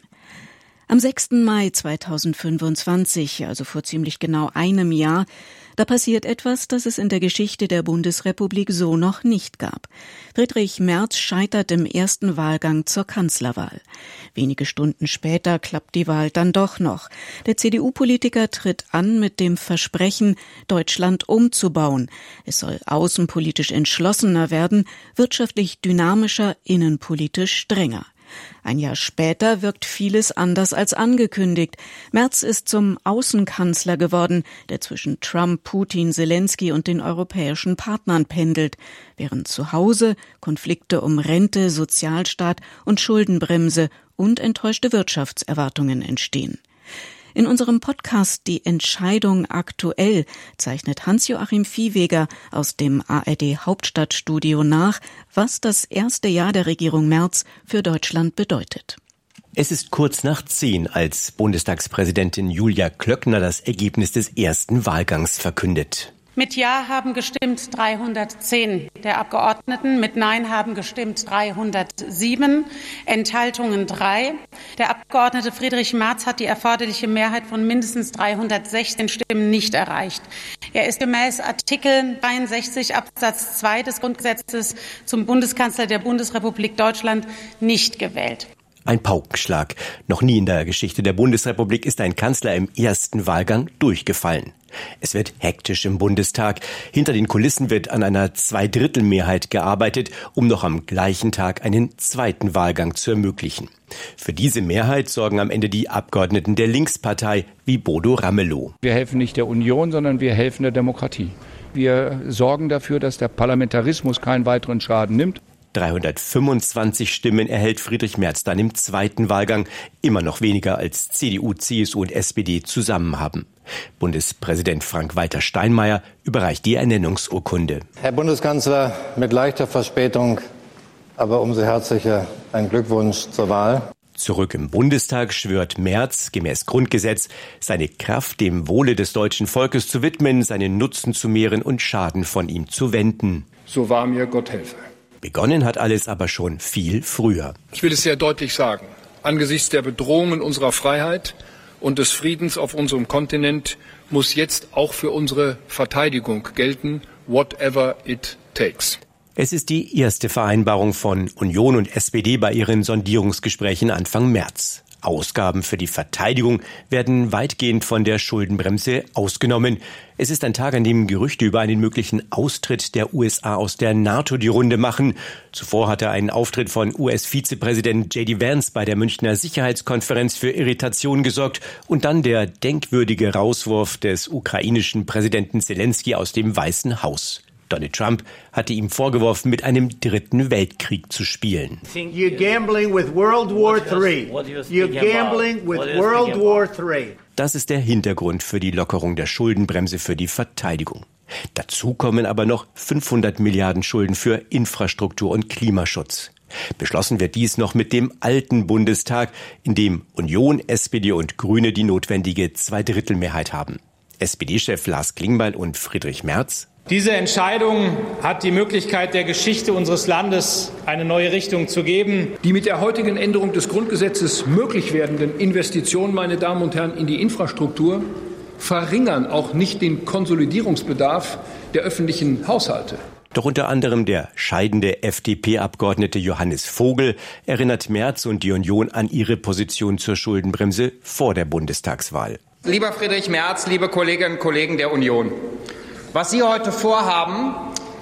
Am sechsten Mai zweitausendfünfundzwanzig, also vor ziemlich genau einem Jahr, da passiert etwas, das es in der Geschichte der Bundesrepublik so noch nicht gab. Friedrich Merz scheitert im ersten Wahlgang zur Kanzlerwahl. Wenige Stunden später klappt die Wahl dann doch noch. Der C D U-Politiker tritt an mit dem Versprechen, Deutschland umzubauen. Es soll außenpolitisch entschlossener werden, wirtschaftlich dynamischer, innenpolitisch strenger. Ein Jahr später wirkt vieles anders als angekündigt. Merz ist zum Außenkanzler geworden, der zwischen Trump, Putin, Zelensky und den europäischen Partnern pendelt, während zu Hause Konflikte um Rente, Sozialstaat und Schuldenbremse und enttäuschte Wirtschaftserwartungen entstehen. In unserem Podcast Die Entscheidung aktuell zeichnet Hans-Joachim Viehweger aus dem A R D Hauptstadtstudio nach, was das erste Jahr der Regierung Merz für Deutschland bedeutet. Es ist kurz nach zehn, als Bundestagspräsidentin Julia Klöckner das Ergebnis des ersten Wahlgangs verkündet. Mit Ja haben gestimmt dreihundertzehn der Abgeordneten, mit Nein haben gestimmt dreihundertsieben, Enthaltungen drei. Der Abgeordnete Friedrich Merz hat die erforderliche Mehrheit von mindestens dreihundertsechzehn Stimmen nicht erreicht. Er ist gemäß Artikel dreiundsechzig Absatz zwei des Grundgesetzes zum Bundeskanzler der Bundesrepublik Deutschland nicht gewählt. Ein Paukenschlag. Noch nie in der Geschichte der Bundesrepublik ist ein Kanzler im ersten Wahlgang durchgefallen. Es wird hektisch im Bundestag. Hinter den Kulissen wird an einer Zweidrittelmehrheit gearbeitet, um noch am gleichen Tag einen zweiten Wahlgang zu ermöglichen. Für diese Mehrheit sorgen am Ende die Abgeordneten der Linkspartei wie Bodo Ramelow. Wir helfen nicht der Union, sondern wir helfen der Demokratie. Wir sorgen dafür, dass der Parlamentarismus keinen weiteren Schaden nimmt. dreihundertfünfundzwanzig Stimmen erhält Friedrich Merz dann im zweiten Wahlgang, immer noch weniger als C D U, C S U und S P D zusammen haben. Bundespräsident Frank-Walter Steinmeier überreicht die Ernennungsurkunde. Herr Bundeskanzler, mit leichter Verspätung, aber umso herzlicher ein Glückwunsch zur Wahl. Zurück im Bundestag schwört Merz, gemäß Grundgesetz, seine Kraft dem Wohle des deutschen Volkes zu widmen, seinen Nutzen zu mehren und Schaden von ihm zu wenden. So wahr mir Gott helfe. Begonnen hat alles aber schon viel früher. Ich will es sehr deutlich sagen. Angesichts der Bedrohungen unserer Freiheit und des Friedens auf unserem Kontinent muss jetzt auch für unsere Verteidigung gelten, whatever it takes. Es ist die erste Vereinbarung von Union und S P D bei ihren Sondierungsgesprächen Anfang März. Ausgaben für die Verteidigung werden weitgehend von der Schuldenbremse ausgenommen. Es ist ein Tag, an dem Gerüchte über einen möglichen Austritt der U S A aus der NATO die Runde machen. Zuvor hatte ein Auftritt von U S-Vizepräsident J D Vance bei der Münchner Sicherheitskonferenz für Irritation gesorgt und dann der denkwürdige Rauswurf des ukrainischen Präsidenten Zelensky aus dem Weißen Haus. Donald Trump hatte ihm vorgeworfen, mit einem dritten Weltkrieg zu spielen. You're gambling with World War three. You're gambling with World War three. Das ist der Hintergrund für die Lockerung der Schuldenbremse für die Verteidigung. Dazu kommen aber noch fünfhundert Milliarden Schulden für Infrastruktur und Klimaschutz. Beschlossen wird dies noch mit dem alten Bundestag, in dem Union, S P D und Grüne die notwendige Zweidrittelmehrheit haben. S P D-Chef Lars Klingbeil und Friedrich Merz: Diese Entscheidung hat die Möglichkeit, der Geschichte unseres Landes eine neue Richtung zu geben. Die mit der heutigen Änderung des Grundgesetzes möglich werdenden Investitionen, meine Damen und Herren, in die Infrastruktur verringern auch nicht den Konsolidierungsbedarf der öffentlichen Haushalte. Doch unter anderem der scheidende F D P-Abgeordnete Johannes Vogel erinnert Merz und die Union an ihre Position zur Schuldenbremse vor der Bundestagswahl. Lieber Friedrich Merz, liebe Kolleginnen und Kollegen der Union, was Sie heute vorhaben,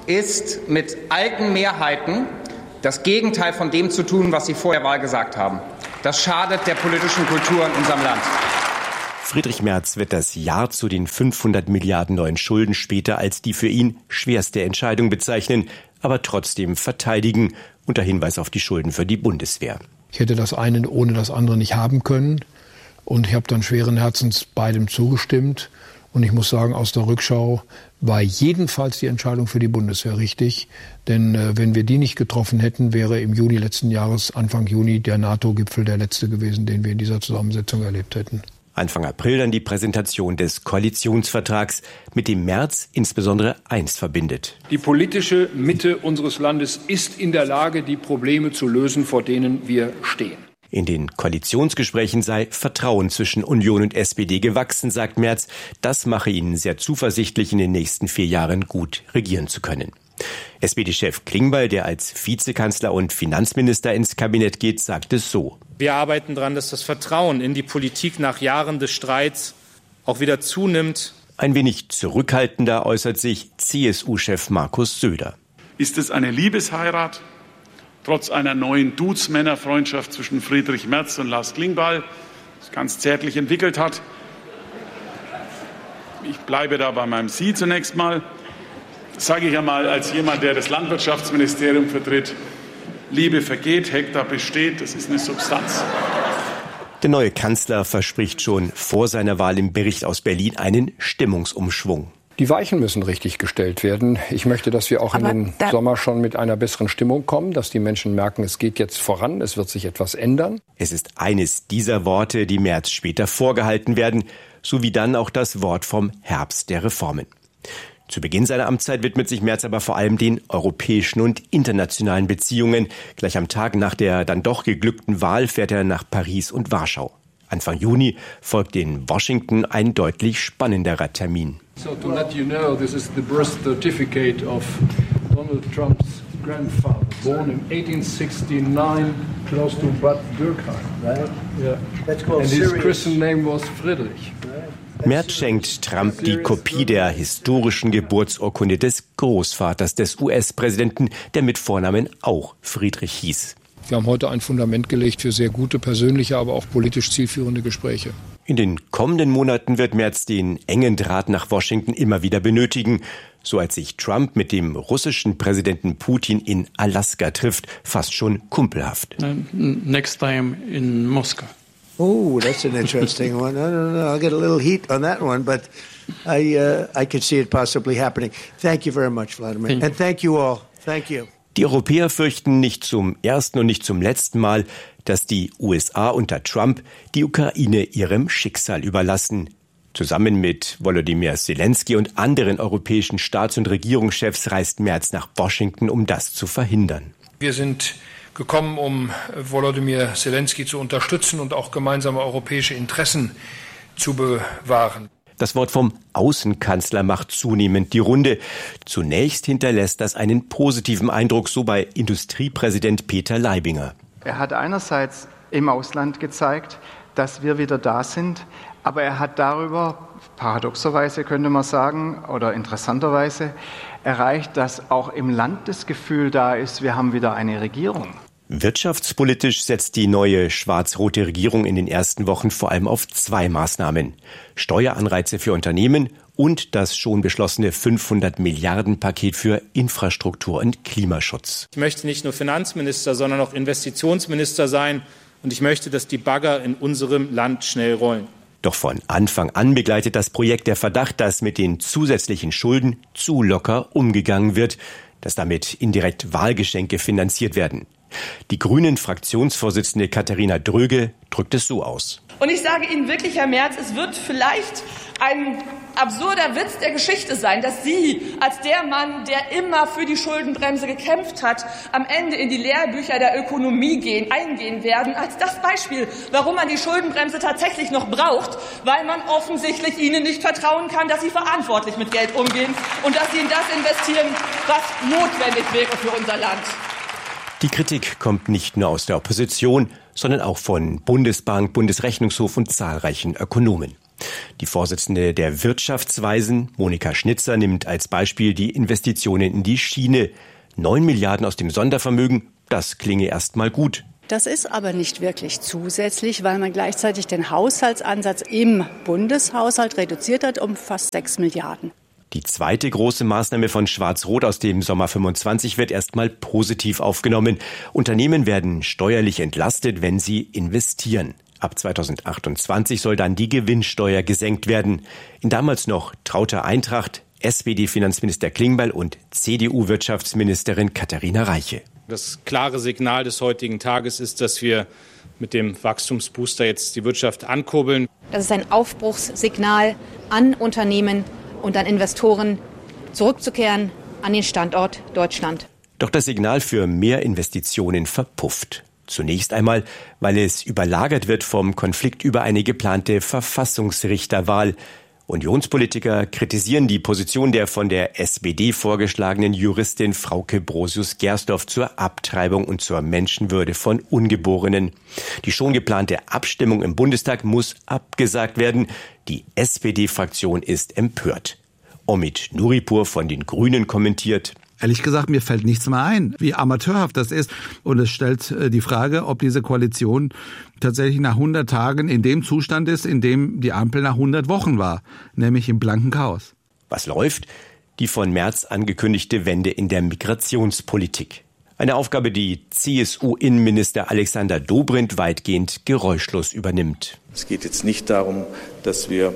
ist mit alten Mehrheiten das Gegenteil von dem zu tun, was Sie vor der Wahl gesagt haben. Das schadet der politischen Kultur in unserem Land. Friedrich Merz wird das Ja zu den fünfhundert Milliarden neuen Schulden später als die für ihn schwerste Entscheidung bezeichnen, aber trotzdem verteidigen, unter Hinweis auf die Schulden für die Bundeswehr. Ich hätte das eine ohne das andere nicht haben können und ich habe dann schweren Herzens beidem zugestimmt. Und ich muss sagen, aus der Rückschau war jedenfalls die Entscheidung für die Bundeswehr richtig. Denn äh, wenn wir die nicht getroffen hätten, wäre im Juni letzten Jahres, Anfang Juni, der NATO-Gipfel der letzte gewesen, den wir in dieser Zusammensetzung erlebt hätten. Anfang April dann die Präsentation des Koalitionsvertrags, mit dem Merz insbesondere eins verbindet. Die politische Mitte unseres Landes ist in der Lage, die Probleme zu lösen, vor denen wir stehen. In den Koalitionsgesprächen sei Vertrauen zwischen Union und S P D gewachsen, sagt Merz. Das mache ihn sehr zuversichtlich, in den nächsten vier Jahren gut regieren zu können. S P D-Chef Klingbeil, der als Vizekanzler und Finanzminister ins Kabinett geht, sagt es so: Wir arbeiten daran, dass das Vertrauen in die Politik nach Jahren des Streits auch wieder zunimmt. Ein wenig zurückhaltender äußert sich C S U-Chef Markus Söder. Ist es eine Liebesheirat? Trotz einer neuen Dudes-Männerfreundschaft zwischen Friedrich Merz und Lars Klingbeil, das ganz zärtlich entwickelt hat. Ich bleibe da bei meinem Sie zunächst mal. Das sage ich ja mal als jemand, der das Landwirtschaftsministerium vertritt. Liebe vergeht, Hektar besteht, das ist eine Substanz. Der neue Kanzler verspricht schon vor seiner Wahl im Bericht aus Berlin einen Stimmungsumschwung. Die Weichen müssen richtig gestellt werden. Ich möchte, dass wir auch Aber in den Sommer schon mit einer besseren Stimmung kommen, dass die Menschen merken, es geht jetzt voran, es wird sich etwas ändern. Es ist eines dieser Worte, die Merz später vorgehalten werden, sowie dann auch das Wort vom Herbst der Reformen. Zu Beginn seiner Amtszeit widmet sich Merz aber vor allem den europäischen und internationalen Beziehungen. Gleich am Tag nach der dann doch geglückten Wahl fährt er nach Paris und Warschau. Anfang Juni folgt in Washington ein deutlich spannenderer Termin. So to let you know, this is the birth certificate of Donald Trump's grandfather, born in eighteen sixty-nine, close to Bad Dürkheim, right? Yeah. That's called And his Christian name was Friedrich. Merz schenkt Trump die Kopie der historischen Geburtsurkunde des Großvaters des U S-Präsidenten, der mit Vornamen auch Friedrich hieß. Wir haben heute ein Fundament gelegt für sehr gute persönliche, aber auch politisch zielführende Gespräche. In den kommenden Monaten wird Merz den engen Draht nach Washington immer wieder benötigen. So als sich Trump mit dem russischen Präsidenten Putin in Alaska trifft, fast schon kumpelhaft. Next time in Moscow. Oh, that's an interesting one. I don't know. I'll get a little heat on that one, but I uh, I could see it possibly happening. Thank you very much, Vladimir. And thank you all. Thank you. Die Europäer fürchten nicht zum ersten und nicht zum letzten Mal, dass die U S A unter Trump die Ukraine ihrem Schicksal überlassen. Zusammen mit Volodymyr Zelensky und anderen europäischen Staats- und Regierungschefs reist Merz nach Washington, um das zu verhindern. Wir sind gekommen, um Volodymyr Zelensky zu unterstützen und auch gemeinsame europäische Interessen zu bewahren. Das Wort vom Außenkanzler macht zunehmend die Runde. Zunächst hinterlässt das einen positiven Eindruck, so bei Industriepräsident Peter Leibinger. Er hat einerseits im Ausland gezeigt, dass wir wieder da sind, aber er hat darüber, paradoxerweise könnte man sagen, oder interessanterweise, erreicht, dass auch im Land das Gefühl da ist, wir haben wieder eine Regierung. Wirtschaftspolitisch setzt die neue schwarz-rote Regierung in den ersten Wochen vor allem auf zwei Maßnahmen: Steueranreize für Unternehmen und das schon beschlossene fünfhundert Milliarden Paket für Infrastruktur und Klimaschutz. Ich möchte nicht nur Finanzminister, sondern auch Investitionsminister sein und ich möchte, dass die Bagger in unserem Land schnell rollen. Doch von Anfang an begleitet das Projekt der Verdacht, dass mit den zusätzlichen Schulden zu locker umgegangen wird, dass damit indirekt Wahlgeschenke finanziert werden. Die Grünen-Fraktionsvorsitzende Katharina Dröge drückt es so aus. Und ich sage Ihnen wirklich, Herr Merz, es wird vielleicht ein absurder Witz der Geschichte sein, dass Sie als der Mann, der immer für die Schuldenbremse gekämpft hat, am Ende in die Lehrbücher der Ökonomie gehen, eingehen werden, als das Beispiel, warum man die Schuldenbremse tatsächlich noch braucht, weil man offensichtlich Ihnen nicht vertrauen kann, dass Sie verantwortlich mit Geld umgehen und dass Sie in das investieren, was notwendig wäre für unser Land. Die Kritik kommt nicht nur aus der Opposition, sondern auch von Bundesbank, Bundesrechnungshof und zahlreichen Ökonomen. Die Vorsitzende der Wirtschaftsweisen, Monika Schnitzer, nimmt als Beispiel die Investitionen in die Schiene. Neun Milliarden aus dem Sondervermögen, das klinge erst mal gut. Das ist aber nicht wirklich zusätzlich, weil man gleichzeitig den Haushaltsansatz im Bundeshaushalt reduziert hat um fast sechs Milliarden. Die zweite große Maßnahme von Schwarz-Rot aus dem Sommer fünfundzwanzig wird erstmal positiv aufgenommen. Unternehmen werden steuerlich entlastet, wenn sie investieren. Ab zweitausendachtundzwanzig soll dann die Gewinnsteuer gesenkt werden. In damals noch trauter Eintracht S P D-Finanzminister Klingbeil und C D U-Wirtschaftsministerin Katharina Reiche. Das klare Signal des heutigen Tages ist, dass wir mit dem Wachstumsbooster jetzt die Wirtschaft ankurbeln. Das ist ein Aufbruchssignal an Unternehmen und an Investoren, zurückzukehren an den Standort Deutschland. Doch das Signal für mehr Investitionen verpufft. Zunächst einmal, weil es überlagert wird vom Konflikt über eine geplante Verfassungsrichterwahl. Unionspolitiker kritisieren die Position der von der S P D vorgeschlagenen Juristin Frauke Brosius-Gersdorf zur Abtreibung und zur Menschenwürde von Ungeborenen. Die schon geplante Abstimmung im Bundestag muss abgesagt werden. Die S P D-Fraktion ist empört. Omid Nuripur von den Grünen kommentiert: Ehrlich gesagt, mir fällt nichts mehr ein, wie amateurhaft das ist. Und es stellt die Frage, ob diese Koalition tatsächlich nach hundert Tagen in dem Zustand ist, in dem die Ampel nach hundert Wochen war, nämlich im blanken Chaos. Was läuft? Die von Merz angekündigte Wende in der Migrationspolitik. Eine Aufgabe, die C S U-Innenminister Alexander Dobrindt weitgehend geräuschlos übernimmt. Es geht jetzt nicht darum, dass wir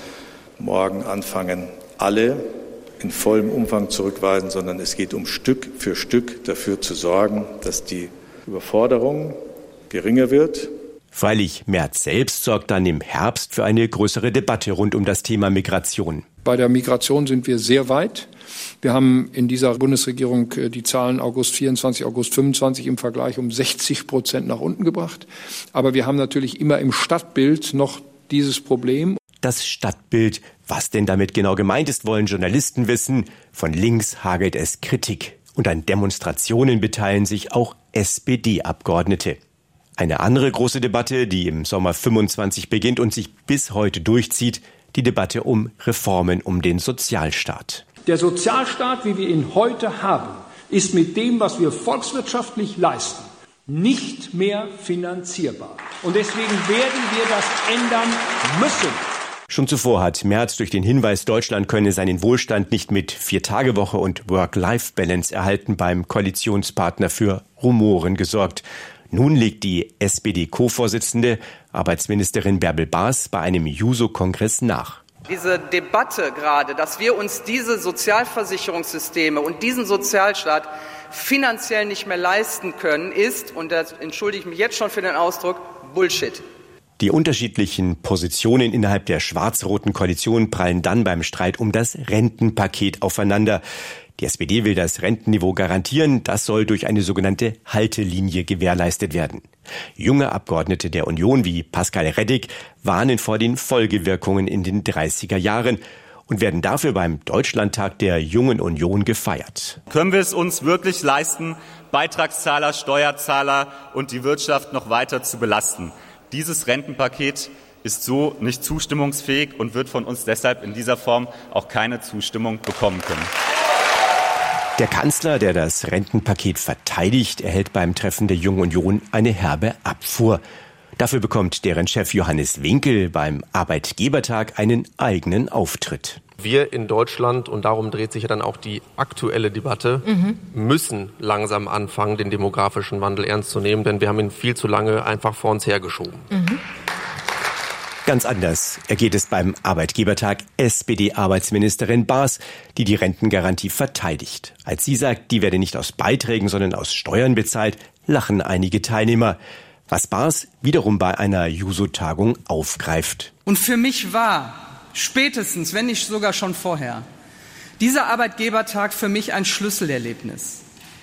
morgen anfangen, alle in vollem Umfang zurückweisen, sondern es geht um Stück für Stück dafür zu sorgen, dass die Überforderung geringer wird. Freilich, Merz selbst sorgt dann im Herbst für eine größere Debatte rund um das Thema Migration. Bei der Migration sind wir sehr weit. Wir haben in dieser Bundesregierung die Zahlen August vierundzwanzig, August fünfundzwanzig im Vergleich um sechzig Prozent nach unten gebracht. Aber wir haben natürlich immer im Stadtbild noch dieses Problem. Das Stadtbild, was denn damit genau gemeint ist, wollen Journalisten wissen. Von links hagelt es Kritik. Und an Demonstrationen beteiligen sich auch S P D-Abgeordnete. Eine andere große Debatte, die im Sommer fünfundzwanzig beginnt und sich bis heute durchzieht, die Debatte um Reformen um den Sozialstaat. Der Sozialstaat, wie wir ihn heute haben, ist mit dem, was wir volkswirtschaftlich leisten, nicht mehr finanzierbar. Und deswegen werden wir das ändern müssen. Schon zuvor hat Merz durch den Hinweis, Deutschland könne seinen Wohlstand nicht mit Vier-Tage-Woche und Work-Life-Balance erhalten, beim Koalitionspartner für Rumoren gesorgt. Nun legt die S P D-Co-Vorsitzende, Arbeitsministerin Bärbel Baas, bei einem Juso-Kongress nach. Diese Debatte gerade, dass wir uns diese Sozialversicherungssysteme und diesen Sozialstaat finanziell nicht mehr leisten können, ist, und da entschuldige ich mich jetzt schon für den Ausdruck, Bullshit. Die unterschiedlichen Positionen innerhalb der schwarz-roten Koalition prallen dann beim Streit um das Rentenpaket aufeinander. Die S P D will das Rentenniveau garantieren. Das soll durch eine sogenannte Haltelinie gewährleistet werden. Junge Abgeordnete der Union wie Pascal Reddick warnen vor den Folgewirkungen in den dreißiger Jahren und werden dafür beim Deutschlandtag der Jungen Union gefeiert. Können wir es uns wirklich leisten, Beitragszahler, Steuerzahler und die Wirtschaft noch weiter zu belasten? Dieses Rentenpaket ist so nicht zustimmungsfähig und wird von uns deshalb in dieser Form auch keine Zustimmung bekommen können. Der Kanzler, der das Rentenpaket verteidigt, erhält beim Treffen der Jungen Union eine herbe Abfuhr. Dafür bekommt deren Chef Johannes Winkel beim Arbeitgebertag einen eigenen Auftritt. Wir in Deutschland, und darum dreht sich ja dann auch die aktuelle Debatte, mhm. müssen langsam anfangen, den demografischen Wandel ernst zu nehmen, denn wir haben ihn viel zu lange einfach vor uns hergeschoben. Mhm. Ganz anders ergeht es beim Arbeitgebertag S P D-Arbeitsministerin Baas, die die Rentengarantie verteidigt. Als sie sagt, die werde nicht aus Beiträgen, sondern aus Steuern bezahlt, lachen einige Teilnehmer. Was Baas wiederum bei einer Juso-Tagung aufgreift. Und für mich war spätestens, wenn nicht sogar schon vorher, dieser Arbeitgebertag für mich ein Schlüsselerlebnis.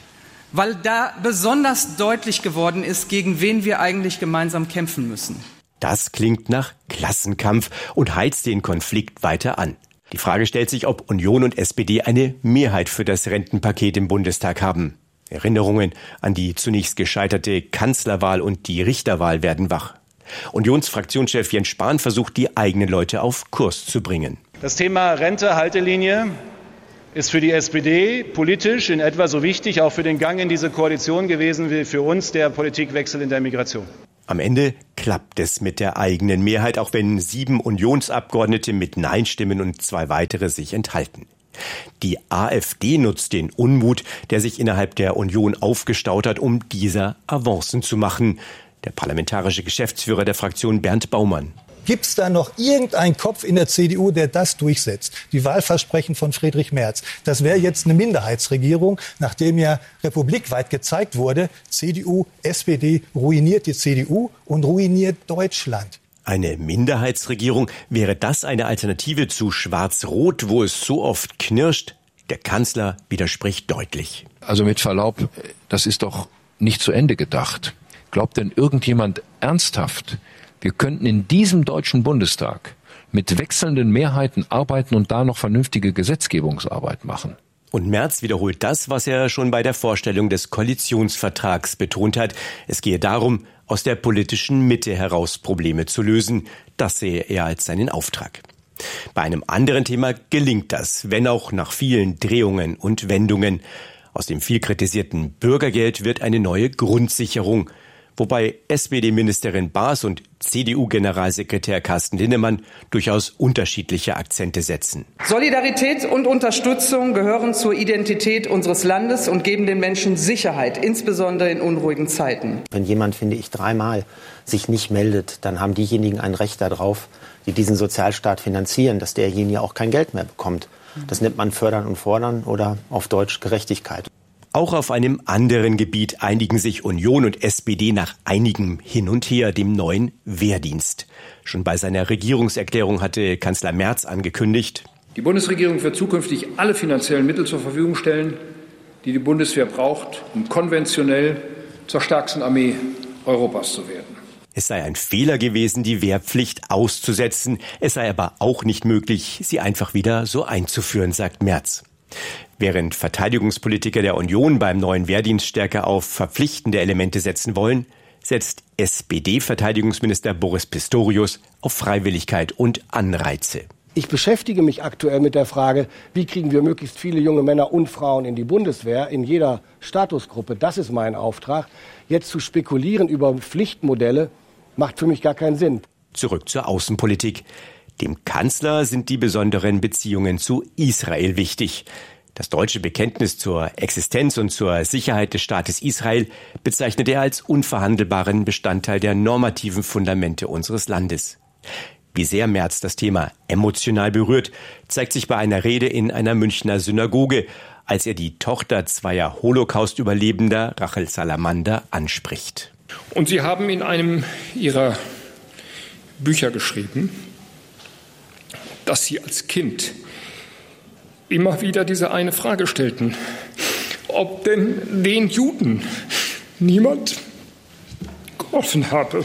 Weil da besonders deutlich geworden ist, gegen wen wir eigentlich gemeinsam kämpfen müssen. Das klingt nach Klassenkampf und heizt den Konflikt weiter an. Die Frage stellt sich, ob Union und S P D eine Mehrheit für das Rentenpaket im Bundestag haben. Erinnerungen an die zunächst gescheiterte Kanzlerwahl und die Richterwahl werden wach. Unionsfraktionschef Jens Spahn versucht, die eigenen Leute auf Kurs zu bringen. Das Thema Rente-Haltelinie ist für die S P D politisch in etwa so wichtig, auch für den Gang in diese Koalition gewesen wie für uns der Politikwechsel in der Migration. Am Ende klappt es mit der eigenen Mehrheit, auch wenn sieben Unionsabgeordnete mit Nein-Stimmen und zwei weitere sich enthalten. Die AfD nutzt den Unmut, der sich innerhalb der Union aufgestaut hat, um dieser Avancen zu machen. Der parlamentarische Geschäftsführer der Fraktion Bernd Baumann. Gibt es da noch irgendeinen Kopf in der C D U, der das durchsetzt? Die Wahlversprechen von Friedrich Merz. Das wäre jetzt eine Minderheitsregierung, nachdem ja republikweit gezeigt wurde, C D U, S P D ruiniert die C D U und ruiniert Deutschland. Eine Minderheitsregierung, wäre das eine Alternative zu Schwarz-Rot, wo es so oft knirscht? Der Kanzler widerspricht deutlich. Also mit Verlaub, das ist doch nicht zu Ende gedacht. Glaubt denn irgendjemand ernsthaft, wir könnten in diesem Deutschen Bundestag mit wechselnden Mehrheiten arbeiten und da noch vernünftige Gesetzgebungsarbeit machen? Und Merz wiederholt das, was er schon bei der Vorstellung des Koalitionsvertrags betont hat. Es gehe darum, aus der politischen Mitte heraus Probleme zu lösen. Das sehe er als seinen Auftrag. Bei einem anderen Thema gelingt das, wenn auch nach vielen Drehungen und Wendungen. Aus dem viel kritisierten Bürgergeld wird eine neue Grundsicherung. Wobei S P D-Ministerin Baas und C D U-Generalsekretär Carsten Linnemann durchaus unterschiedliche Akzente setzen. Solidarität und Unterstützung gehören zur Identität unseres Landes und geben den Menschen Sicherheit, insbesondere in unruhigen Zeiten. Wenn jemand, finde ich, dreimal sich nicht meldet, dann haben diejenigen ein Recht darauf, die diesen Sozialstaat finanzieren, dass derjenige auch kein Geld mehr bekommt. Das nennt man Fördern und Fordern oder auf Deutsch Gerechtigkeit. Auch auf einem anderen Gebiet einigen sich Union und S P D nach einigem Hin und Her, dem neuen Wehrdienst. Schon bei seiner Regierungserklärung hatte Kanzler Merz angekündigt: Die Bundesregierung wird zukünftig alle finanziellen Mittel zur Verfügung stellen, die die Bundeswehr braucht, um konventionell zur stärksten Armee Europas zu werden. Es sei ein Fehler gewesen, die Wehrpflicht auszusetzen. Es sei aber auch nicht möglich, sie einfach wieder so einzuführen, sagt Merz. Während Verteidigungspolitiker der Union beim neuen Wehrdienst stärker auf verpflichtende Elemente setzen wollen, setzt S P D-Verteidigungsminister Boris Pistorius auf Freiwilligkeit und Anreize. Ich beschäftige mich aktuell mit der Frage, wie kriegen wir möglichst viele junge Männer und Frauen in die Bundeswehr, in jeder Statusgruppe. Das ist mein Auftrag. Jetzt zu spekulieren über Pflichtmodelle macht für mich gar keinen Sinn. Zurück zur Außenpolitik. Dem Kanzler sind die besonderen Beziehungen zu Israel wichtig. Das deutsche Bekenntnis zur Existenz und zur Sicherheit des Staates Israel bezeichnet er als unverhandelbaren Bestandteil der normativen Fundamente unseres Landes. Wie sehr Merz das Thema emotional berührt, zeigt sich bei einer Rede in einer Münchner Synagoge, als er die Tochter zweier Holocaust-Überlebender, Rachel Salamander, anspricht. Und Sie haben in einem Ihrer Bücher geschrieben, dass Sie als Kind immer wieder diese eine Frage stellten, ob denn den Juden niemand geholfen habe.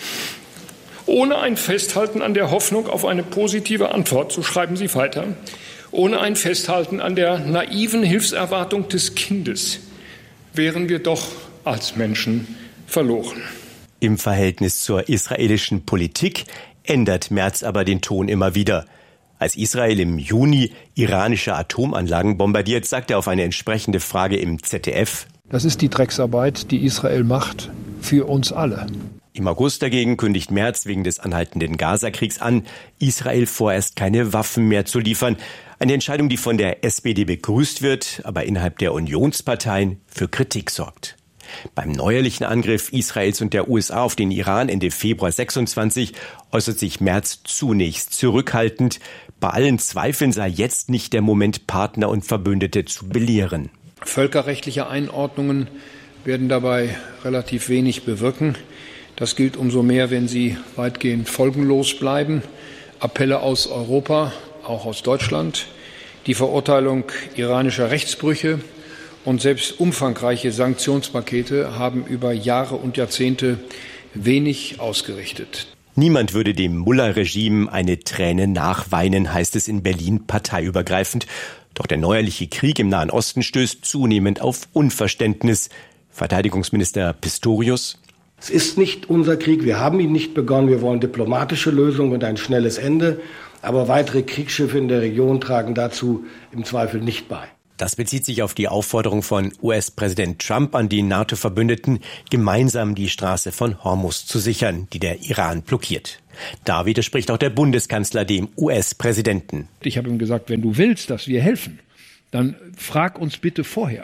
Ohne ein Festhalten an der Hoffnung auf eine positive Antwort, so schreiben Sie weiter, ohne ein Festhalten an der naiven Hilfserwartung des Kindes, wären wir doch als Menschen verloren. Im Verhältnis zur israelischen Politik ändert Merz aber den Ton immer wieder. Als Israel im Juni iranische Atomanlagen bombardiert, sagt er auf eine entsprechende Frage im Z D F: Das ist die Drecksarbeit, die Israel macht, für uns alle. Im August dagegen kündigt Merz wegen des anhaltenden Gazakriegs an, Israel vorerst keine Waffen mehr zu liefern. Eine Entscheidung, die von der S P D begrüßt wird, aber innerhalb der Unionsparteien für Kritik sorgt. Beim neuerlichen Angriff Israels und der U S A auf den Iran Ende Februar sechsundzwanzig äußert sich Merz zunächst zurückhaltend. Bei allen Zweifeln sei jetzt nicht der Moment, Partner und Verbündete zu belehren. Völkerrechtliche Einordnungen werden dabei relativ wenig bewirken. Das gilt umso mehr, wenn sie weitgehend folgenlos bleiben. Appelle aus Europa, auch aus Deutschland, die Verurteilung iranischer Rechtsbrüche und selbst umfangreiche Sanktionspakete haben über Jahre und Jahrzehnte wenig ausgerichtet. Niemand würde dem Mullah-Regime eine Träne nachweinen, heißt es in Berlin parteiübergreifend. Doch der neuerliche Krieg im Nahen Osten stößt zunehmend auf Unverständnis. Verteidigungsminister Pistorius: Es ist nicht unser Krieg, wir haben ihn nicht begonnen, wir wollen diplomatische Lösungen und ein schnelles Ende. Aber weitere Kriegsschiffe in der Region tragen dazu im Zweifel nicht bei. Das bezieht sich auf die Aufforderung von U S-Präsident Trump an die NATO-Verbündeten, gemeinsam die Straße von Hormuz zu sichern, die der Iran blockiert. Da widerspricht auch der Bundeskanzler dem U S-Präsidenten. Ich habe ihm gesagt, wenn du willst, dass wir helfen, dann frag uns bitte vorher,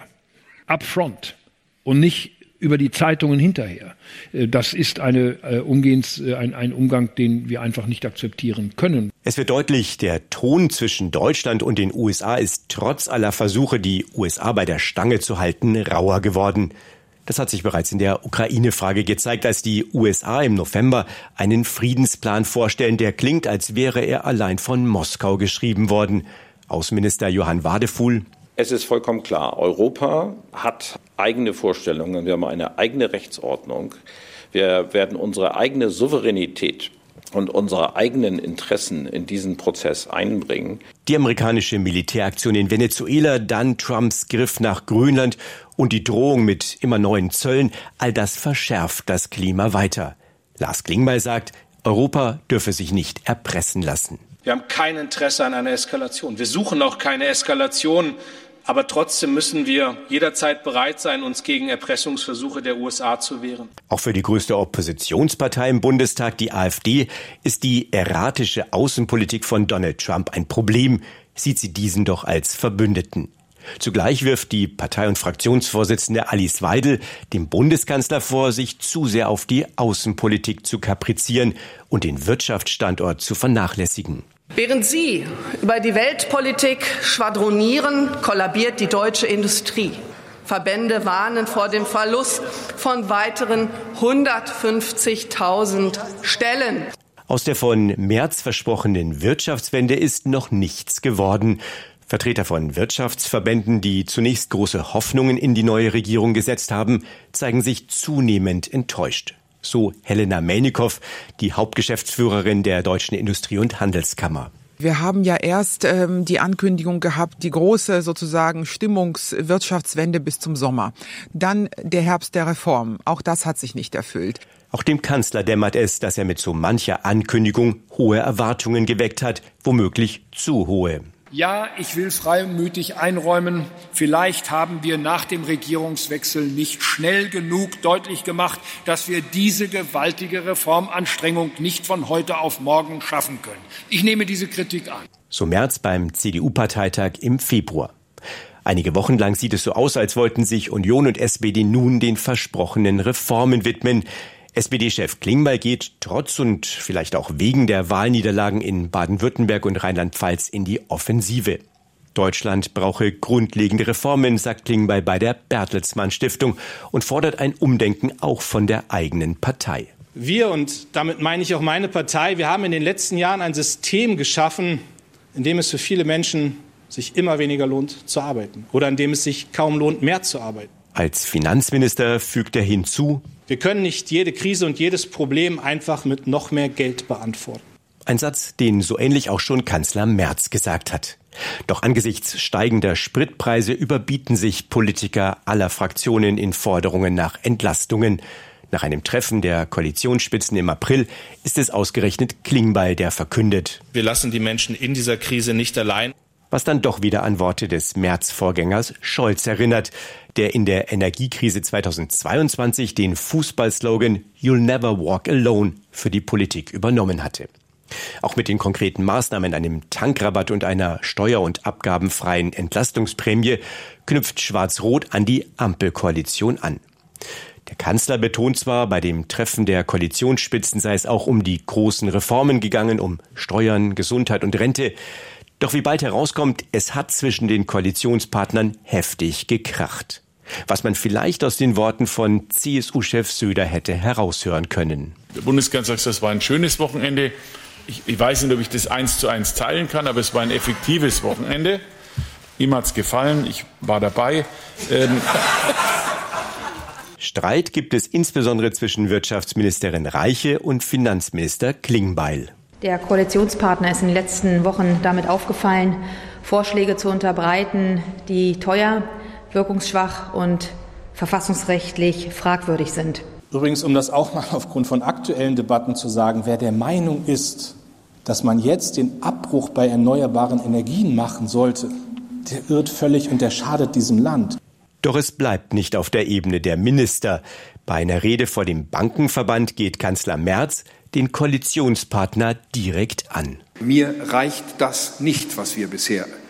upfront und nicht über die Zeitungen hinterher. Das ist eine, äh, Umgehens, äh, ein, ein Umgang, den wir einfach nicht akzeptieren können. Es wird deutlich, der Ton zwischen Deutschland und den U S A ist trotz aller Versuche, die U S A bei der Stange zu halten, rauer geworden. Das hat sich bereits in der Ukraine-Frage gezeigt, als die U S A im November einen Friedensplan vorstellen, der klingt, als wäre er allein von Moskau geschrieben worden. Außenminister Johann Wadefuhl: Es ist vollkommen klar, Europa hat eigene Vorstellungen, wir haben eine eigene Rechtsordnung, wir werden unsere eigene Souveränität und unsere eigenen Interessen in diesen Prozess einbringen. Die amerikanische Militäraktion in Venezuela, dann Trumps Griff nach Grönland und die Drohung mit immer neuen Zöllen, all das verschärft das Klima weiter. Lars Klingbeil sagt, Europa dürfe sich nicht erpressen lassen. Wir haben kein Interesse an einer Eskalation. Wir suchen auch keine Eskalation. Aber trotzdem müssen wir jederzeit bereit sein, uns gegen Erpressungsversuche der U S A zu wehren. Auch für die größte Oppositionspartei im Bundestag, die AfD, ist die erratische Außenpolitik von Donald Trump ein Problem, sieht sie diesen doch als Verbündeten. Zugleich wirft die Partei- und Fraktionsvorsitzende Alice Weidel dem Bundeskanzler vor, sich zu sehr auf die Außenpolitik zu kaprizieren und den Wirtschaftsstandort zu vernachlässigen. Während Sie über die Weltpolitik schwadronieren, kollabiert die deutsche Industrie. Verbände warnen vor dem Verlust von weiteren hundertfünfzigtausend Stellen. Aus der von Merz versprochenen Wirtschaftswende ist noch nichts geworden. Vertreter von Wirtschaftsverbänden, die zunächst große Hoffnungen in die neue Regierung gesetzt haben, zeigen sich zunehmend enttäuscht. So Helena Melnikow, die Hauptgeschäftsführerin der Deutschen Industrie- und Handelskammer. Wir haben ja erst ähm, die Ankündigung gehabt, die große sozusagen Stimmungswirtschaftswende bis zum Sommer. Dann der Herbst der Reform. Auch das hat sich nicht erfüllt. Auch dem Kanzler dämmert es, dass er mit so mancher Ankündigung hohe Erwartungen geweckt hat, womöglich zu hohe. Ja, ich will freimütig einräumen, vielleicht haben wir nach dem Regierungswechsel nicht schnell genug deutlich gemacht, dass wir diese gewaltige Reformanstrengung nicht von heute auf morgen schaffen können. Ich nehme diese Kritik an. So Merz beim C D U-Parteitag im Februar. Einige Wochen lang sieht es so aus, als wollten sich Union und S P D nun den versprochenen Reformen widmen. S P D-Chef Klingbeil geht trotz und vielleicht auch wegen der Wahlniederlagen in Baden-Württemberg und Rheinland-Pfalz in die Offensive. Deutschland brauche grundlegende Reformen, sagt Klingbeil bei der Bertelsmann Stiftung und fordert ein Umdenken auch von der eigenen Partei. Wir, und damit meine ich auch meine Partei, wir haben in den letzten Jahren ein System geschaffen, in dem es für viele Menschen sich immer weniger lohnt zu arbeiten oder in dem es sich kaum lohnt, mehr zu arbeiten. Als Finanzminister fügt er hinzu: Wir können nicht jede Krise und jedes Problem einfach mit noch mehr Geld beantworten. Ein Satz, den so ähnlich auch schon Kanzler Merz gesagt hat. Doch angesichts steigender Spritpreise überbieten sich Politiker aller Fraktionen in Forderungen nach Entlastungen. Nach einem Treffen der Koalitionsspitzen im April ist es ausgerechnet Klingbeil, der verkündet: Wir lassen die Menschen in dieser Krise nicht allein. Was dann doch wieder an Worte des Merz-Vorgängers Scholz erinnert, der in der Energiekrise zweitausendzweiundzwanzig den Fußballslogan "You'll never walk alone" für die Politik übernommen hatte. Auch mit den konkreten Maßnahmen, einem Tankrabatt und einer steuer- und abgabenfreien Entlastungsprämie knüpft Schwarz-Rot an die Ampelkoalition an. Der Kanzler betont zwar, bei dem Treffen der Koalitionsspitzen sei es auch um die großen Reformen gegangen, um Steuern, Gesundheit und Rente. Doch wie bald herauskommt, es hat zwischen den Koalitionspartnern heftig gekracht. Was man vielleicht aus den Worten von C S U-Chef Söder hätte heraushören können. Der Bundeskanzler sagt, das war ein schönes Wochenende. Ich, ich weiß nicht, ob ich das eins zu eins teilen kann, aber es war ein effektives Wochenende. Ihm hat's gefallen, ich war dabei. Ähm Streit gibt es insbesondere zwischen Wirtschaftsministerin Reiche und Finanzminister Klingbeil. Der Koalitionspartner ist in den letzten Wochen damit aufgefallen, Vorschläge zu unterbreiten, die teuer, wirkungsschwach und verfassungsrechtlich fragwürdig sind. Übrigens, um das auch mal aufgrund von aktuellen Debatten zu sagen, wer der Meinung ist, dass man jetzt den Abbruch bei erneuerbaren Energien machen sollte, der irrt völlig und der schadet diesem Land. Doch es bleibt nicht auf der Ebene der Minister. Bei einer Rede vor dem Bankenverband geht Kanzler Merz den Koalitionspartner direkt an. Mir reicht das nicht, was wir bisher